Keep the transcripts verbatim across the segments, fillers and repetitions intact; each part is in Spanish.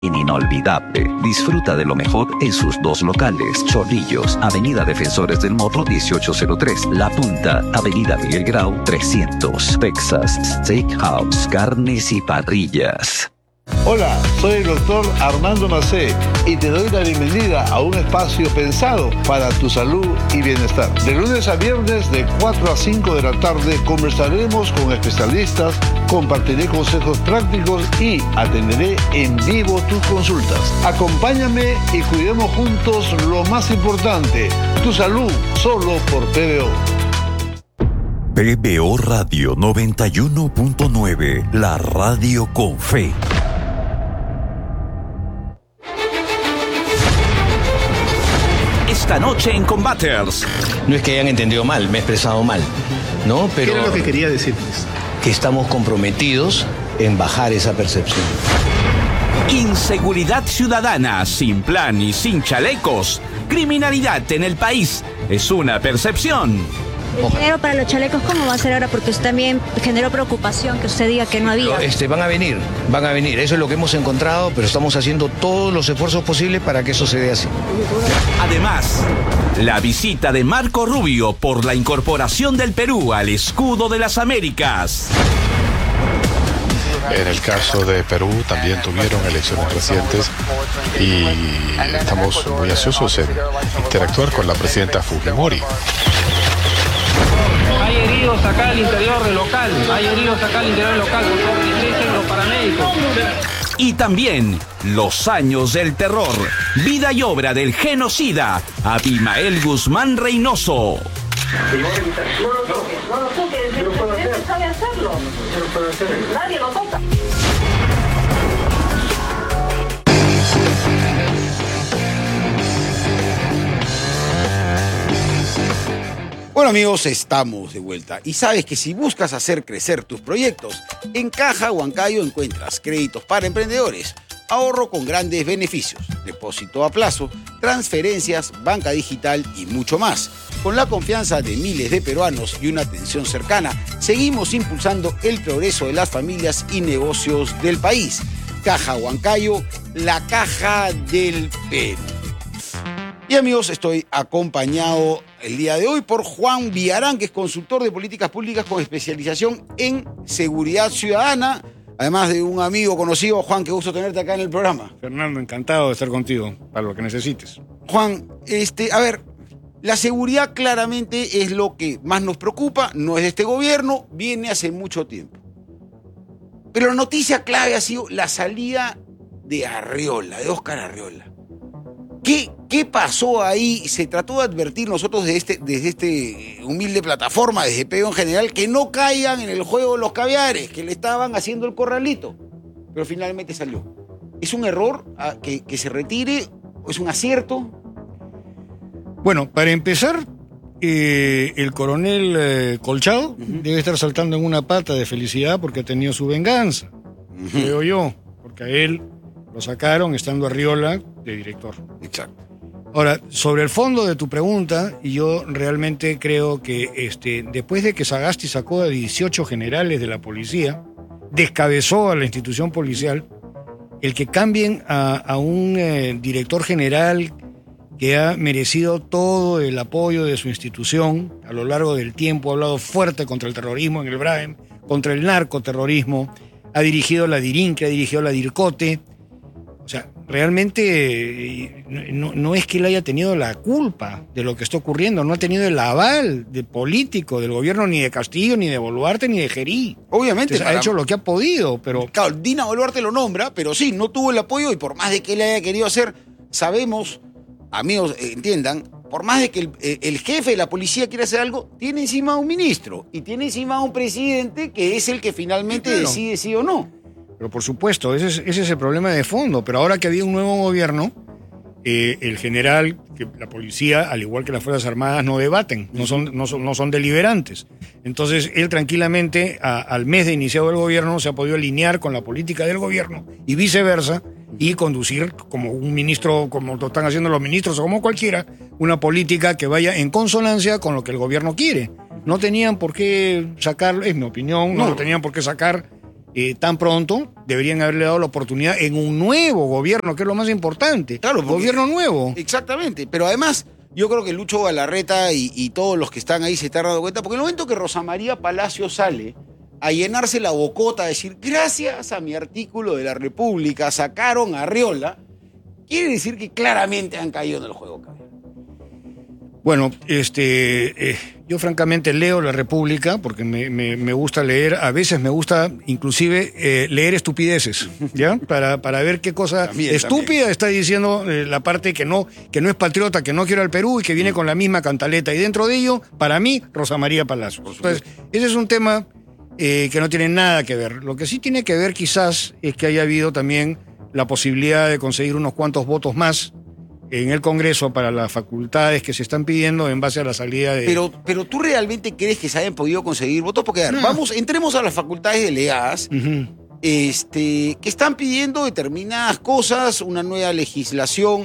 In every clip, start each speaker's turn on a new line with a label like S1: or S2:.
S1: Inolvidable. Disfruta de lo mejor en sus dos locales. Chorrillos, Avenida Defensores del Morro dieciocho cero tres. La Punta, Avenida Miguel Grau trescientos. Texas Steakhouse, carnes y parrillas.
S2: Hola, soy el doctor Armando Macé y te doy la bienvenida a un espacio pensado para tu salud y bienestar. De lunes a viernes de cuatro a cinco de la tarde conversaremos con especialistas, compartiré consejos prácticos y atenderé en vivo tus consultas. Acompáñame y cuidemos juntos lo más importante, tu salud, solo por P B O.
S3: P B O Radio noventa y uno punto nueve, la radio con fe.
S4: Esta noche en Combaters.
S5: No es que hayan entendido mal, me he expresado mal, ¿no? Pero
S6: ¿qué era lo que quería decirles?
S5: Que estamos comprometidos en bajar esa percepción.
S4: Inseguridad ciudadana, sin plan y sin chalecos. Criminalidad en el país es una percepción.
S7: El dinero para los chalecos, ¿cómo va a ser ahora? Porque usted también generó preocupación que usted diga que no había.
S5: Este, van a venir, van a venir. Eso es lo que hemos encontrado, pero estamos haciendo todos los esfuerzos posibles para que eso se dé así.
S4: Además, la visita de Marco Rubio por la incorporación del Perú al escudo de las Américas.
S8: En el caso de Perú también tuvieron elecciones recientes y estamos muy ansiosos en interactuar con la presidenta Fujimori.
S9: Hay heridos acá al interior del local, hay heridos acá al interior del local, por favor, ingresen los paramédicos.
S4: Y también los años del terror, vida y obra del genocida, Abimael Guzmán Reynoso.
S10: No lo toques, no lo toques, él sabe hacerlo. Nadie lo toca.
S11: Bueno amigos, estamos de vuelta y sabes que si buscas hacer crecer tus proyectos, en Caja Huancayo encuentras créditos para emprendedores, ahorro con grandes beneficios, depósito a plazo, transferencias, banca digital y mucho más. Con la confianza de miles de peruanos y una atención cercana, seguimos impulsando el progreso de las familias y negocios del país. Caja Huancayo, la caja del Perú. Y amigos, estoy acompañado el día de hoy por Juan Villarán, que es consultor de políticas públicas con especialización en seguridad ciudadana. Además de un amigo conocido. Juan, qué gusto tenerte acá en el programa.
S6: Fernando, encantado de estar contigo, para lo que necesites.
S11: Juan, este, a ver, la seguridad claramente es lo que más nos preocupa, no es de este gobierno, viene hace mucho tiempo. Pero la noticia clave ha sido la salida de Arriola, de Óscar Arriola. ¿Qué, ¿Qué pasó ahí? Se trató de advertir nosotros desde este, desde este humilde plataforma, desde P B O en general, que no caigan en el juego de los caviares, que le estaban haciendo el corralito. Pero finalmente salió. ¿Es un error que, que se retire? ¿Es un acierto?
S6: Bueno, para empezar, eh, el coronel eh, Colchado uh-huh. debe estar saltando en una pata de felicidad porque ha tenido su venganza, uh-huh. creo yo, porque a él lo sacaron estando Arriola de director.
S11: Exacto.
S6: Ahora, sobre el fondo de tu pregunta, yo realmente creo que este, después de que Sagasti sacó a dieciocho generales de la policía, descabezó a la institución policial, el que cambien a, a un eh, director general que ha merecido todo el apoyo de su institución a lo largo del tiempo, ha hablado fuerte contra el terrorismo en el Braem, contra el narcoterrorismo, ha dirigido la DIRINCRE, ha dirigido la DIRCOTE. O sea, realmente no, no es que él haya tenido la culpa de lo que está ocurriendo, no ha tenido el aval de político del gobierno ni de Castillo, ni de Boluarte, ni de Gerí.
S11: Obviamente.
S6: Entonces,
S11: para...
S6: ha hecho lo que ha podido, pero...
S11: Claro, Dina Boluarte lo nombra, pero sí, no tuvo el apoyo y por más de que él haya querido hacer, sabemos, amigos, entiendan, por más de que el, el jefe de la policía quiera hacer algo, tiene encima a un ministro y tiene encima a un presidente que es el que finalmente sí, claro. decide sí o no.
S6: Pero por supuesto, ese es, ese es el problema de fondo. Pero ahora que había un nuevo gobierno, eh, el general, que la policía, al igual que las Fuerzas Armadas, no debaten, no son, no son, no son deliberantes. Entonces, él tranquilamente, a, al mes de iniciado el gobierno, se ha podido alinear con la política del gobierno y viceversa, y conducir como un ministro, como lo están haciendo los ministros o como cualquiera, una política que vaya en consonancia con lo que el gobierno quiere. No tenían por qué sacar, es mi opinión, no, no lo tenían por qué sacar eh, tan pronto, deberían haberle dado la oportunidad en un nuevo gobierno, que es lo más importante.
S11: Claro, porque-
S6: gobierno nuevo.
S11: Exactamente, pero además yo creo que Lucho Galarreta y, y todos los que están ahí se están dando cuenta, porque en el momento que Rosa María Palacio sale a llenarse la bocota, a decir, gracias a mi artículo de la República sacaron a Arriola, quiere decir que claramente han caído en el juego, cabrón.
S6: Bueno, este, eh, yo francamente leo La República porque me, me, me gusta leer, a veces me gusta inclusive eh, leer estupideces, ¿ya? Para, para ver qué cosa
S11: También,
S6: estúpida
S11: también.
S6: está diciendo eh, la parte que no, que no es patriota, que no quiere al Perú y que viene con la misma cantaleta. Y dentro de ello, para mí, Rosa María Palacios. Entonces, ese es un tema eh, que no tiene nada que ver. Lo que sí tiene que ver quizás es que haya habido también la posibilidad de conseguir unos cuantos votos más en el Congreso para las facultades que se están pidiendo en base a la salida de...
S11: Pero, pero tú realmente crees que se hayan podido conseguir votos, porque a ver,
S6: No.
S11: vamos, entremos a las facultades delegadas,
S6: Ujú.
S11: este, que están pidiendo determinadas cosas, una nueva legislación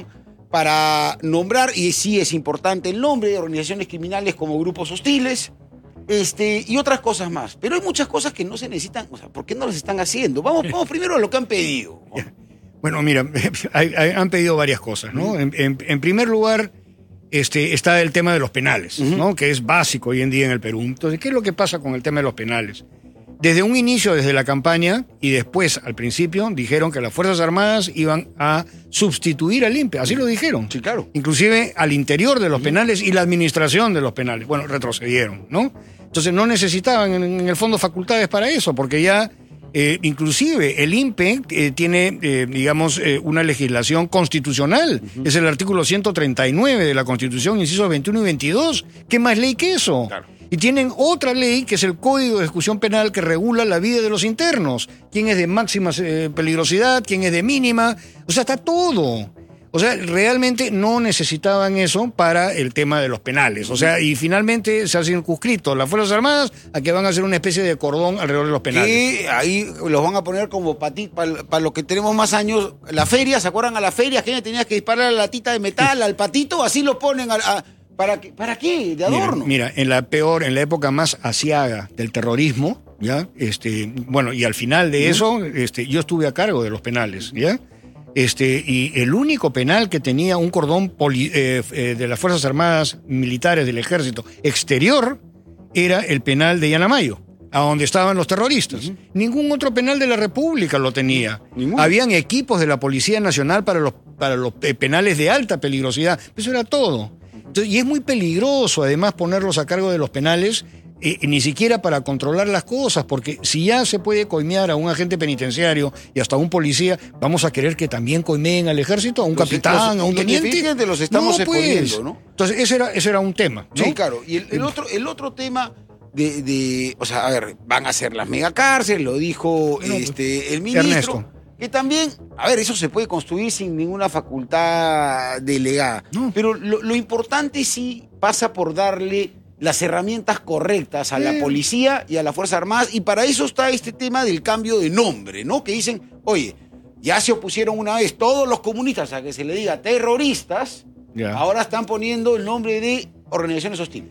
S11: para nombrar, y sí es importante el nombre de organizaciones criminales como grupos hostiles, este, y otras cosas más. Pero hay muchas cosas que no se necesitan, o sea, ¿por qué no las están haciendo? Vamos, vamos primero a lo que han pedido.
S6: Bueno, mira, hay- hay- han pedido varias cosas, ¿no? En, en- en primer lugar, este, está el tema de los penales, ¿no? Que es básico hoy en día en el Perú. Entonces, ¿qué es lo que pasa con el tema de los penales? Desde un inicio, desde la campaña, y después, al principio, dijeron que las Fuerzas Armadas iban a sustituir al I N P E. Así lo dijeron.
S11: Sí, claro.
S6: Inclusive al interior de los penales y la administración de los penales. Bueno, retrocedieron, ¿no? Entonces no necesitaban en, en el fondo facultades para eso, porque ya, eh, inclusive el I N P E eh, tiene, eh, digamos, eh, una legislación constitucional. Es el artículo ciento treinta y nueve de la Constitución, incisos veintiuno y veintidós. ¿Qué más ley que eso?
S11: Claro.
S6: Y tienen otra ley, que es el Código de Ejecución Penal, que regula la vida de los internos. ¿Quién es de máxima eh, peligrosidad? ¿Quién es de mínima? O sea, está todo. O sea, realmente no necesitaban eso para el tema de los penales. O sea, y finalmente se ha circunscrito las Fuerzas Armadas a que van a hacer una especie de cordón alrededor de los penales.
S11: Que ahí los van a poner como para para los que tenemos más años, la feria, ¿se acuerdan a la feria? Que tenías que disparar a la latita de metal, al patito, así lo ponen a- a- ¿para, qué, ¿para qué? De
S6: Mira,
S11: adorno.
S6: mira, en la peor, en la época más asiaga del terrorismo, ¿ya? Este, bueno, y al final de eso, este, yo estuve a cargo de los penales, ¿ya? Este, y el único penal que tenía un cordón poli- eh, eh, de las Fuerzas Armadas Militares del Ejército exterior era el penal de Yanamayo, a donde estaban los terroristas. Ningún otro penal de la República lo tenía.
S11: Ninguno.
S6: Habían equipos de la Policía Nacional para los, para los eh, penales de alta peligrosidad. Eso era todo. Entonces, y es muy peligroso, además, ponerlos a cargo de los penales, eh, ni siquiera para controlar las cosas, porque si ya se puede coimear a un agente penitenciario y hasta a un policía, vamos a querer que también coimeen al ejército, a un
S11: Los-
S6: capitán,
S11: los-
S6: a un
S11: los
S6: teniente.
S11: defienden, los estamos
S6: No, pues.
S11: exponiendo, ¿no?
S6: Entonces, ese era, ese era un tema, ¿no?
S11: Sí, claro. Y el, el otro, el otro tema de, de- o sea, a ver, van a hacer las megacárceles, lo dijo
S6: Bueno,
S11: este, el ministro.
S6: Ernesto.
S11: Que también, a ver, eso se puede construir sin ninguna facultad delegada.
S6: No.
S11: Pero lo, lo importante sí pasa por darle las herramientas correctas a la
S6: Sí.
S11: policía y a las Fuerzas Armadas. Y para eso está este tema del cambio de nombre, ¿no? Que dicen, oye, ya se opusieron una vez todos los comunistas a que se le diga terroristas,
S6: Ya.
S11: ahora están poniendo el nombre de organizaciones hostiles.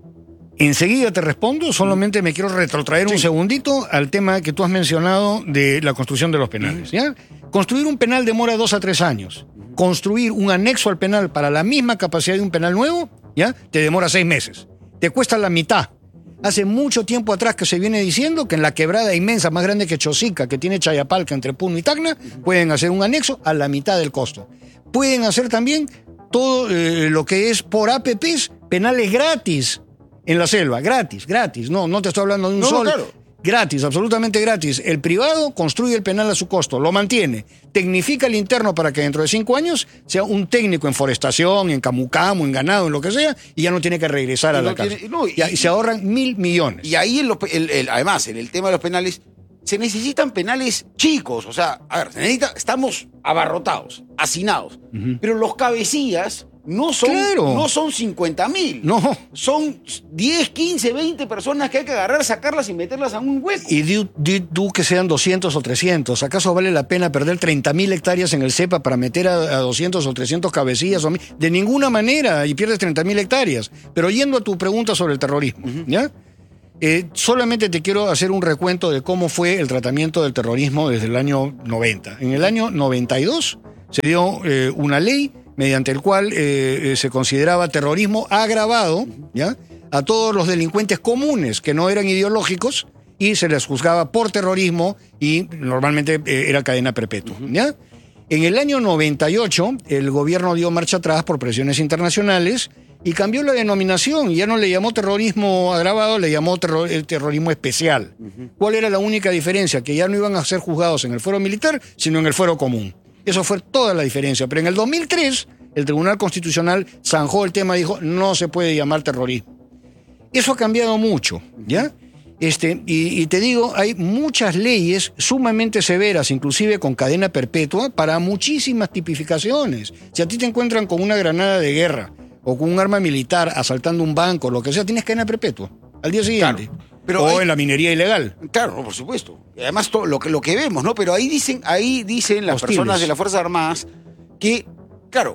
S6: Enseguida te respondo, solamente me quiero retrotraer un segundito al tema que tú has mencionado de la construcción de los penales. ¿Ya? Construir un penal demora dos a tres años. Construir un anexo al penal para la misma capacidad de un penal nuevo, ¿ya? Te demora seis meses. Te cuesta la mitad. Hace mucho tiempo atrás que se viene diciendo que en la quebrada inmensa más grande que Chosica, que tiene Chayapalca entre Puno y Tacna, pueden hacer un anexo a la mitad del costo. Pueden hacer también todo eh, lo que es por A P Ps, penales gratis en la selva, gratis, gratis. No, no te estoy hablando de un
S11: No, no,
S6: sol.
S11: claro.
S6: Gratis, absolutamente gratis. El privado construye el penal a su costo, lo mantiene, tecnifica el interno para que dentro de cinco años sea un técnico en forestación, en camucamo, en ganado, en lo que sea, y ya no tiene que regresar
S11: Y
S6: a
S11: no
S6: la casa.
S11: tiene- no, y-
S6: y, y se ahorran mil millones.
S11: Y ahí, en los pe- el- el- además, en el tema de los penales, se necesitan penales chicos. O sea, a ver, se necesita, estamos abarrotados, hacinados. Pero los cabecillas no son,
S6: Claro.
S11: no son cincuenta mil.
S6: No.
S11: Son diez, quince, veinte personas que hay que agarrar, sacarlas y meterlas a un hueco.
S6: Y di, di tú que sean doscientos o trescientos. ¿Acaso vale la pena perder treinta mil hectáreas en el CEPA para meter a, a doscientos o trescientos cabecillas? O mil? De ninguna manera, y pierdes treinta mil hectáreas. Pero yendo a tu pregunta sobre el terrorismo, ¿ya? Eh, solamente te quiero hacer un recuento de cómo fue el tratamiento del terrorismo desde el año noventa. En el año noventa y dos se dio eh, una ley mediante el cual eh, eh, se consideraba terrorismo agravado, ¿ya?, a todos los delincuentes comunes que no eran ideológicos, y se les juzgaba por terrorismo y normalmente eh, era cadena perpetua, ¿ya? En el año noventa y ocho el gobierno dio marcha atrás por presiones internacionales y cambió la denominación. Ya no le llamó terrorismo agravado, le llamó terror, el terrorismo especial. Uh-huh. ¿Cuál era la única diferencia? Que ya no iban a ser juzgados en el fuero militar, sino en el fuero común. Eso fue toda la diferencia. Pero en el dos mil tres, el Tribunal Constitucional zanjó el tema y dijo, no se puede llamar terrorismo. Eso ha cambiado mucho, ¿ya? Este, y, y te digo, hay muchas leyes sumamente severas, inclusive con cadena perpetua, para muchísimas tipificaciones. Si a ti te encuentran con una granada de guerra o con un arma militar asaltando un banco, lo que sea, tienes cadena perpetua al día siguiente. Claro, pero o hay, en la minería ilegal.
S11: Claro, por supuesto. Y además todo lo que, lo que vemos, ¿no? Pero ahí dicen, ahí dicen las Hostiles. personas de las Fuerzas Armadas que, claro,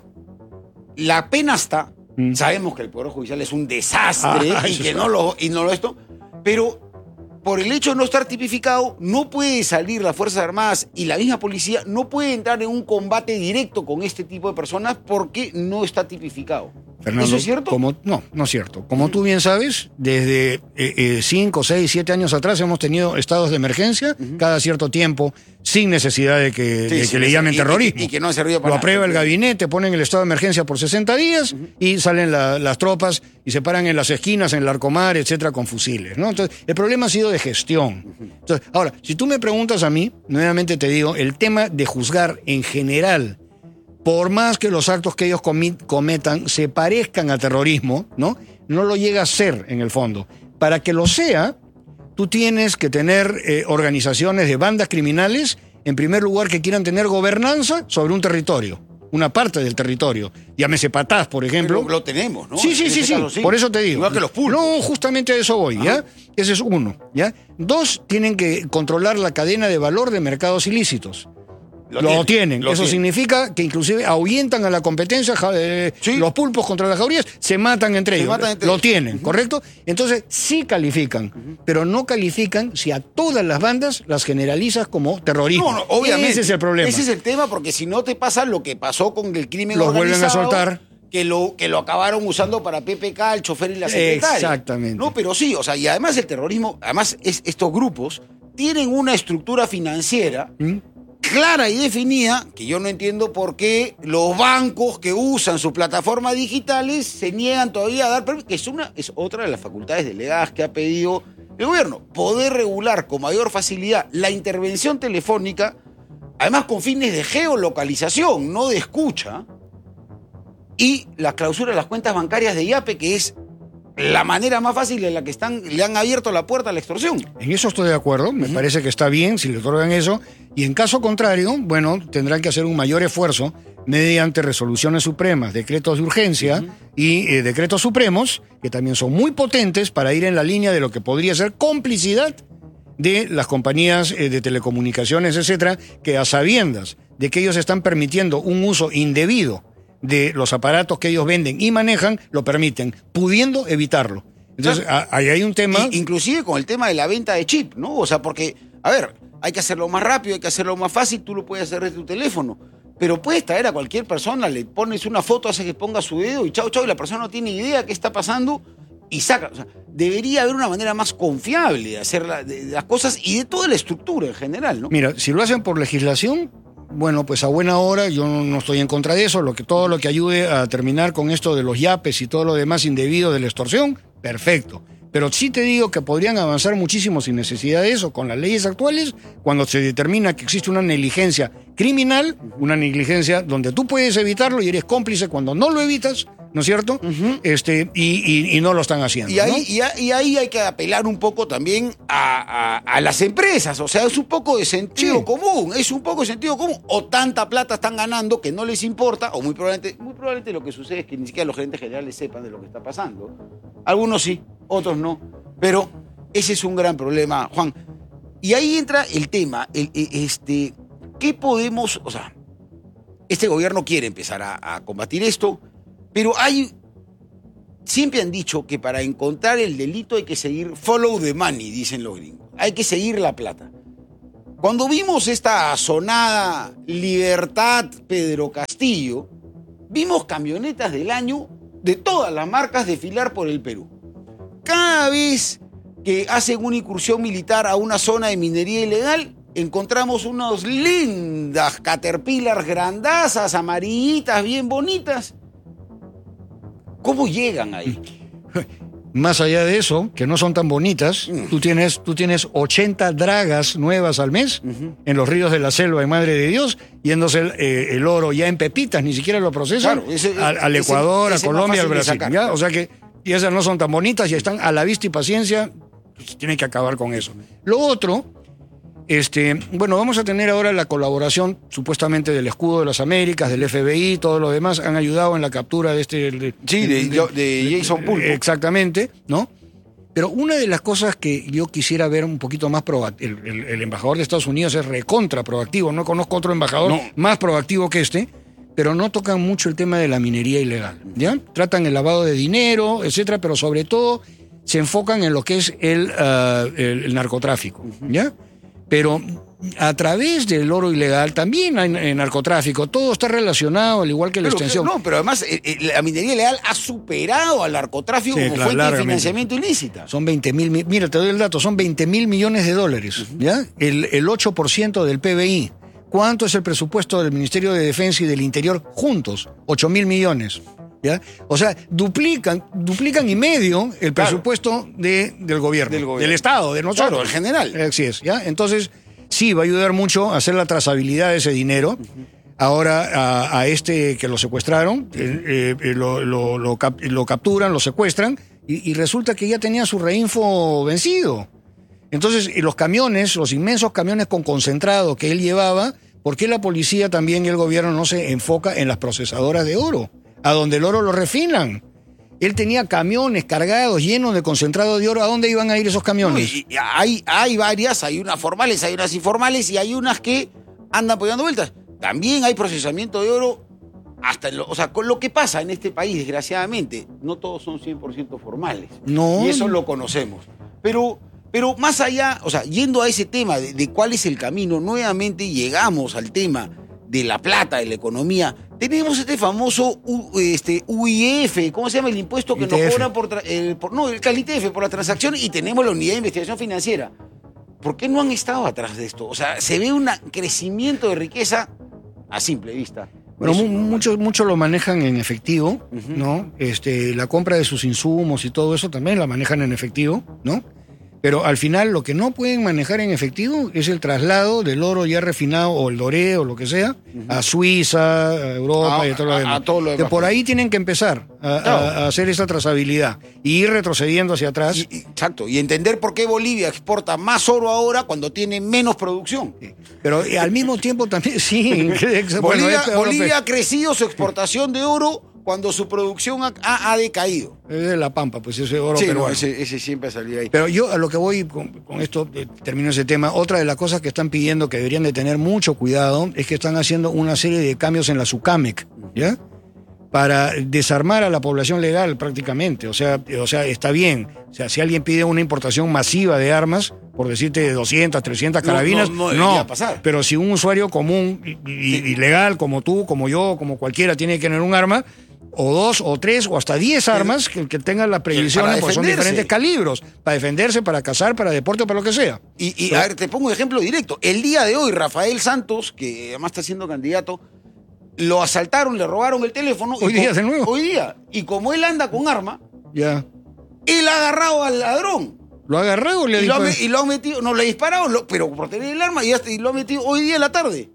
S11: la pena está, mm. sabemos que el Poder Judicial es un desastre ah, y que no lo, y no lo esto, pero por el hecho de no estar tipificado, no puede salir las Fuerzas Armadas y la misma policía no puede entrar en un combate directo con este tipo de personas porque no está tipificado.
S6: Fernando,
S11: ¿eso es cierto?
S6: Como, no, no es cierto. Como tú bien sabes, desde cinco, seis, siete años atrás hemos tenido estados de emergencia uh-huh. cada cierto tiempo, sin necesidad de que, sí, de que le llamen y, terrorismo.
S11: Y, y que no ha servido para
S6: Lo aprueba nada. El gabinete, ponen el estado de emergencia por sesenta días uh-huh. y salen la, las tropas y se paran en las esquinas, en el Larcomar, etcétera, con fusiles, ¿no? Entonces, el problema ha sido de gestión. Uh-huh. Entonces, ahora, si tú me preguntas a mí, nuevamente te digo, el tema de juzgar en general, por más que los actos que ellos cometan se parezcan a terrorismo, ¿no? No lo llega a ser en el fondo. Para que lo sea, tú tienes que tener eh, organizaciones de bandas criminales, en primer lugar, que quieran tener gobernanza sobre un territorio, una parte del territorio. Llámese Patás, por ejemplo.
S11: Pero lo tenemos, ¿no?
S6: Sí, sí, sí, sí. sí. Por eso te digo.
S11: Igual que los pulpos.
S6: No, justamente a eso voy, ¿ya? Ese es uno, ¿ya? Dos, tienen que controlar la cadena de valor de mercados ilícitos. Lo, lo tienen. tienen. Lo Eso tienen. Significa que inclusive ahuyentan a la competencia, eh, sí. los pulpos contra las jaurías, se matan entre se ellos. Matan entre lo ellos. tienen, uh-huh. ¿correcto? Entonces sí califican, uh-huh. pero no califican si a todas las bandas las generalizas como terrorismo.
S11: No, no, obviamente.
S6: Ese es el problema.
S11: Ese es el tema, porque si no te pasa lo que pasó con el crimen
S6: los
S11: organizado.
S6: Los vuelven a soltar.
S11: Que lo, que lo acabaron usando para P P K, el chofer y la secretaria.
S6: Exactamente.
S11: No, pero sí, o sea, y además el terrorismo, además es, estos grupos tienen una estructura financiera ¿Mm? clara y definida, que yo no entiendo por qué los bancos que usan sus plataformas digitales se niegan todavía a dar permiso, que es, una, es otra de las facultades delegadas que ha pedido el gobierno, poder regular con mayor facilidad la intervención telefónica, además con fines de geolocalización, no de escucha, y la clausura de las cuentas bancarias de IAPE, que es la manera más fácil en la que están, le han abierto la puerta a la extorsión.
S6: En eso estoy de acuerdo, me uh-huh. parece que está bien si le otorgan eso, y en caso contrario, bueno, tendrán que hacer un mayor esfuerzo mediante resoluciones supremas, decretos de urgencia uh-huh. y eh, decretos supremos, que también son muy potentes para ir en la línea de lo que podría ser complicidad de las compañías eh, de telecomunicaciones, etcétera, que a sabiendas de que ellos están permitiendo un uso indebido de los aparatos que ellos venden y manejan, lo permiten, pudiendo evitarlo. Entonces, claro. ahí hay un tema...
S11: Y, inclusive con el tema de la venta de chip, ¿no? O sea, porque, a ver, hay que hacerlo más rápido, hay que hacerlo más fácil, tú lo puedes hacer desde tu teléfono, pero puedes traer a cualquier persona, le pones una foto, hace que ponga su dedo y chau, chau, y la persona no tiene idea qué está pasando y saca. O sea, debería haber una manera más confiable de hacer la, de, de las cosas y de toda la estructura en general, ¿no?
S6: Mira, si lo hacen por legislación... Bueno, pues a buena hora, yo no estoy en contra de eso, lo que, todo lo que ayude a terminar con esto de los yapes y todo lo demás indebido de la extorsión, perfecto. Pero sí te digo que podrían avanzar muchísimo sin necesidad de eso, con las leyes actuales, cuando se determina que existe una negligencia criminal, una negligencia donde tú puedes evitarlo y eres cómplice cuando no lo evitas, ¿no es cierto? Uh-huh. Este, y, y, y no lo están haciendo.
S11: Y ahí,
S6: ¿no?
S11: y, a, y ahí hay que apelar un poco también a, a, a las empresas, o sea, es un poco de sentido sí. común, es un poco de sentido común. O tanta plata están ganando que no les importa, o muy probablemente, muy probablemente lo que sucede es que ni siquiera los gerentes generales sepan de lo que está pasando. Algunos sí, otros no, pero ese es un gran problema, Juan. Y ahí entra el tema, el, este, ¿qué podemos, o sea, este gobierno quiere empezar a, a combatir esto, pero hay siempre han dicho que para encontrar el delito hay que seguir follow the money, dicen los gringos. Hay que seguir la plata. Cuando vimos esta sonada Libertad Pedro Castillo, vimos camionetas del año de todas las marcas desfilar por el Perú. Cada vez que hacen una incursión militar a una zona de minería ilegal, encontramos unas lindas Caterpillar grandazas, amarillitas, bien bonitas. ¿Cómo llegan ahí?
S6: Más allá de eso, que no son tan bonitas, mm. tú, tienes, tú tienes ochenta dragas nuevas al mes uh-huh. en los ríos de la selva de Madre de Dios, yéndose el, eh, el oro ya en pepitas, ni siquiera lo procesan, claro, ese, al, al Ecuador, ese, ese a Colombia, al Brasil. Sacar, ¿ya? Claro. O sea que y esas no son tan bonitas y están a la vista y paciencia, pues, tienen que acabar con eso. Lo otro, este, bueno, vamos a tener ahora la colaboración supuestamente del Escudo de las Américas, del F B I, todo lo demás han ayudado en la captura de este... De,
S11: sí, de, de, de Jason Pulpo.
S6: Exactamente, ¿no? Pero una de las cosas que yo quisiera ver un poquito más proactivo, el, el, el embajador de Estados Unidos es recontra proactivo, no conozco otro embajador no. más proactivo que este, pero no tocan mucho el tema de la minería ilegal, ¿ya? Tratan el lavado de dinero, etcétera, pero sobre todo se enfocan en lo que es el, uh, el, el narcotráfico, ¿ya? Pero a través del oro ilegal también hay narcotráfico, todo está relacionado, al igual que la
S11: pero,
S6: extensión.
S11: No, pero además eh, la minería ilegal ha superado al narcotráfico sí, como claro, fuente largamente. de financiamiento ilícita.
S6: Son veinte mil, mira, te doy el dato, son veinte mil millones de dólares, uh-huh. ¿ya? El, el ocho por ciento del P B I. ¿Cuánto es el presupuesto del Ministerio de Defensa y del Interior juntos? ocho mil millones. ¿Ya? O sea, duplican, duplican y medio el presupuesto claro. de, del, gobierno, del gobierno, del Estado, de nosotros.
S11: Claro, en general.
S6: Así es, ¿ya? Entonces, sí, va a ayudar mucho a hacer la trazabilidad de ese dinero. Uh-huh. Ahora, a, a este que lo secuestraron, uh-huh. eh, eh, lo, lo, lo, cap, lo capturan, lo secuestran, y, y resulta que ya tenía su reinfo vencido. Entonces, los camiones, los inmensos camiones con concentrado que él llevaba, ¿por qué la policía también y el gobierno no se enfoca en las procesadoras de oro? A donde el oro lo refinan. Él tenía camiones cargados, llenos de concentrado de oro. ¿A dónde iban a ir esos camiones?
S11: No, y, y hay, hay varias, hay unas formales, hay unas informales y hay unas que andan poniendo vueltas. También hay procesamiento de oro hasta en lo, o sea, con lo que pasa en este país, desgraciadamente, no todos son cien por ciento formales.
S6: No.
S11: Y eso lo conocemos. Pero, pero más allá, o sea, yendo a ese tema de, de cuál es el camino, nuevamente llegamos al tema de la plata, de la economía. Tenemos este famoso U, este, U I F, ¿cómo se llama el impuesto que I T F. Nos cobran por, eh, por no, el I T F por la transacción, y tenemos la unidad de investigación financiera? ¿Por qué no han estado atrás de esto? O sea, se ve un crecimiento de riqueza a simple vista.
S6: Bueno, mu- muchos mucho lo manejan en efectivo, uh-huh. ¿no? Este, la compra de sus insumos y todo eso también la manejan en efectivo, ¿no? Pero al final lo que no pueden manejar en efectivo es el traslado del oro ya refinado o el doré o lo que sea uh-huh. a Suiza, a Europa a, y a todo lo demás. A, a todo lo demás. Que por ahí tienen que empezar a, claro. a, a hacer esa trazabilidad y ir retrocediendo hacia atrás.
S11: Y, y, exacto, y entender por qué Bolivia exporta más oro ahora cuando tiene menos producción.
S6: Sí. Pero al mismo tiempo también, sí.
S11: Bolivia, bueno, este Bolivia ha crecido su exportación de oro cuando su producción ha, ha, ha decaído.
S6: Es de La Pampa, pues ese oro
S11: sí,
S6: peruano.
S11: No, ese, ese siempre ha salido ahí.
S6: Pero yo a lo que voy con, con esto, eh, termino ese tema, otra de las cosas que están pidiendo que deberían de tener mucho cuidado es que están haciendo una serie de cambios en la SUCAMEC, ¿ya? Para desarmar a la población legal prácticamente. O sea, o sea, está bien. O sea, si alguien pide una importación masiva de armas, por decirte doscientas, trescientas carabinas,
S11: no, no, no,
S6: no,
S11: no pasar.
S6: Pero si un usuario común y, y, y legal, como tú, como yo, como cualquiera, tiene que tener un arma, o dos, o tres, o hasta diez armas que, que tengan las previsiones, pues son diferentes calibros, para defenderse, para cazar, para deporte o para lo que sea.
S11: Y, y a ver, te pongo un ejemplo directo. El día de hoy, Rafael Santos, que además está siendo candidato, lo asaltaron, le robaron el teléfono.
S6: Hoy día de nuevo.
S11: Hoy día. Y como él anda con arma,
S6: ya.
S11: Él ha agarrado al ladrón.
S6: ¿Lo ha agarrado o le ha
S11: y, lo ha,
S6: y
S11: lo ha metido, no le ha disparado, lo, pero por tener el arma y, hasta, y lo ha metido hoy día en la tarde.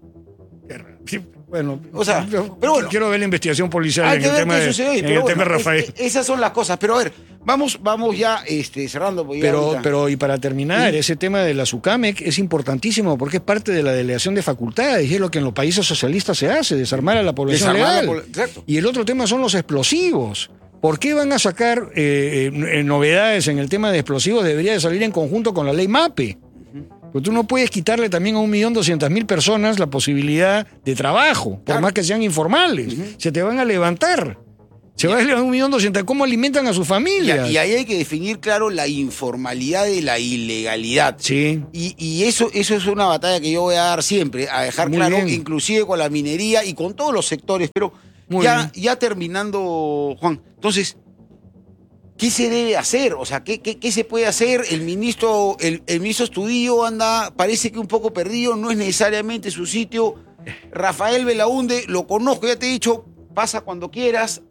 S6: Sí, bueno,
S11: o sea,
S6: yo,
S11: pero bueno,
S6: quiero ver la investigación policial en el tema de,
S11: hoy,
S6: en el
S11: bueno,
S6: tema de Rafael.
S11: Es, esas son las cosas, pero a ver, vamos, vamos ya este, cerrando.
S6: Pero, pero y para terminar, ¿sí? Ese tema de la SUCAMEC es importantísimo porque es parte de la delegación de facultades y es lo que en los países socialistas se hace, desarmar a la población
S11: desarmar
S6: legal.
S11: La, exacto.
S6: Y el otro tema son los explosivos. ¿Por qué van a sacar eh, eh, novedades en el tema de explosivos? Debería de salir en conjunto con la ley MAPE. Porque tú no puedes quitarle también a un millón doscientas mil personas la posibilidad de trabajo, por claro. más que sean informales. Uh-huh. Se te van a levantar. Se va a ir a un millón doscientos. ¿Cómo alimentan a sus familias?
S11: Y, y ahí hay que definir, claro, la informalidad de la ilegalidad.
S6: Sí.
S11: Y, y eso, eso es una batalla que yo voy a dar siempre, a dejar
S6: Muy
S11: claro,
S6: bien.
S11: inclusive con la minería y con todos los sectores. Pero
S6: Muy
S11: ya,
S6: bien.
S11: ya terminando, Juan, entonces, ¿qué se debe hacer? O sea, ¿qué, qué, qué se puede hacer? El ministro, el, el ministro Estudillo anda, parece que un poco perdido, no es necesariamente su sitio. Rafael Belaunde, lo conozco, ya te he dicho, pasa cuando quieras.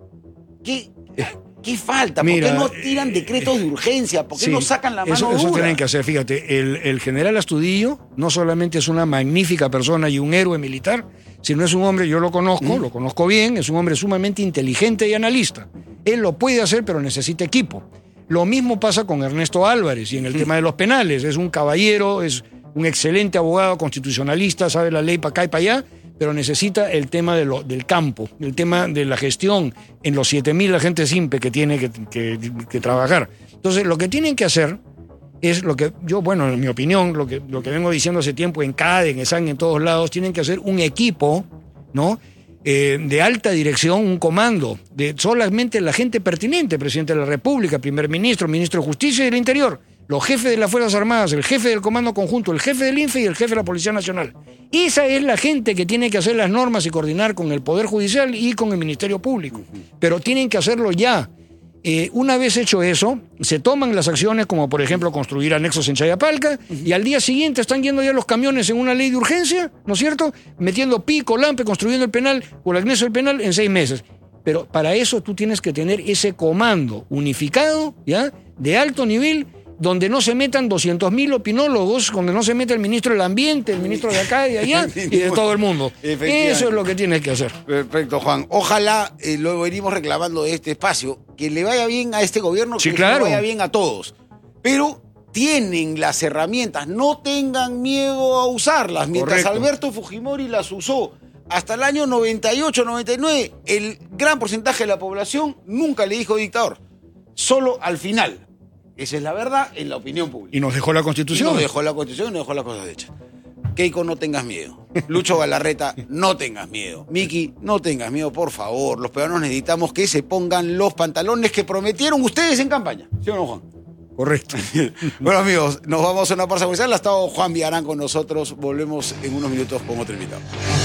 S11: ¿Qué, qué falta? ¿Por
S6: Mira,
S11: qué no tiran decretos de urgencia? ¿Por qué
S6: Sí,
S11: no sacan la mano
S6: eso, eso
S11: dura?
S6: tienen que hacer. Fíjate, el, el general Astudillo no solamente es una magnífica persona y un héroe militar, sino es un hombre, yo lo conozco,
S11: ¿Mm?
S6: lo conozco bien, es un hombre sumamente inteligente y analista. Él lo puede hacer, pero necesita equipo. Lo mismo pasa con Ernesto Álvarez y en el
S11: ¿Mm?
S6: tema de los penales. Es un caballero, es un excelente abogado constitucionalista, sabe la ley para acá y para allá, pero necesita el tema de lo, del campo, el tema de la gestión en los siete mil agentes I N P E que tiene que, que, que trabajar. Entonces, lo que tienen que hacer es lo que yo, bueno, en mi opinión, lo que, lo que vengo diciendo hace tiempo en C A D E, en ESAN, en todos lados, tienen que hacer un equipo, ¿no? Eh, de alta dirección, un comando, de solamente la gente pertinente, presidente de la República, primer ministro, ministro de Justicia y del Interior, los jefes de las Fuerzas Armadas, el jefe del Comando Conjunto, el jefe del I N F E y el jefe de la Policía Nacional. Esa es la gente que tiene que hacer las normas y coordinar con el Poder Judicial y con el Ministerio Público. Pero tienen que hacerlo ya. Eh, una vez hecho eso, se toman las acciones como, por ejemplo, construir anexos en Chayapalca, y al día siguiente están yendo ya los camiones en una ley de urgencia, ¿no es cierto? Metiendo pico, lampe, construyendo el penal o el anexo del penal en seis meses. Pero para eso tú tienes que tener ese comando unificado, ¿ya? De alto nivel, donde no se metan doscientos mil opinólogos, donde no se meta el ministro del Ambiente, el ministro de acá y de allá y de todo el mundo. Eso es lo que tienes que hacer.
S11: Perfecto, Juan. Ojalá, eh, lo venimos reclamando de este espacio, que le vaya bien a este gobierno,
S6: Sí,
S11: que
S6: claro.
S11: le vaya bien a todos. Pero tienen las herramientas, no tengan miedo a usarlas. Mientras
S6: Correcto.
S11: Alberto Fujimori las usó hasta el año noventa y ocho, noventa y nueve, el gran porcentaje de la población nunca le dijo dictador. Solo al final. Esa es la verdad en la opinión pública.
S6: Y nos dejó la
S11: Y
S6: Constitución.
S11: nos dejó la Constitución y nos dejó las cosas hechas. Keiko, no tengas miedo. Lucho Galarreta, no tengas miedo. Miki, no tengas miedo, por favor. Los peruanos necesitamos que se pongan los pantalones que prometieron ustedes en campaña. ¿Sí o no, Juan?
S6: Correcto.
S11: Bueno, amigos, nos vamos a una pausa comercial. Ha estado Juan Villarán con nosotros. Volvemos en unos minutos con otro invitado.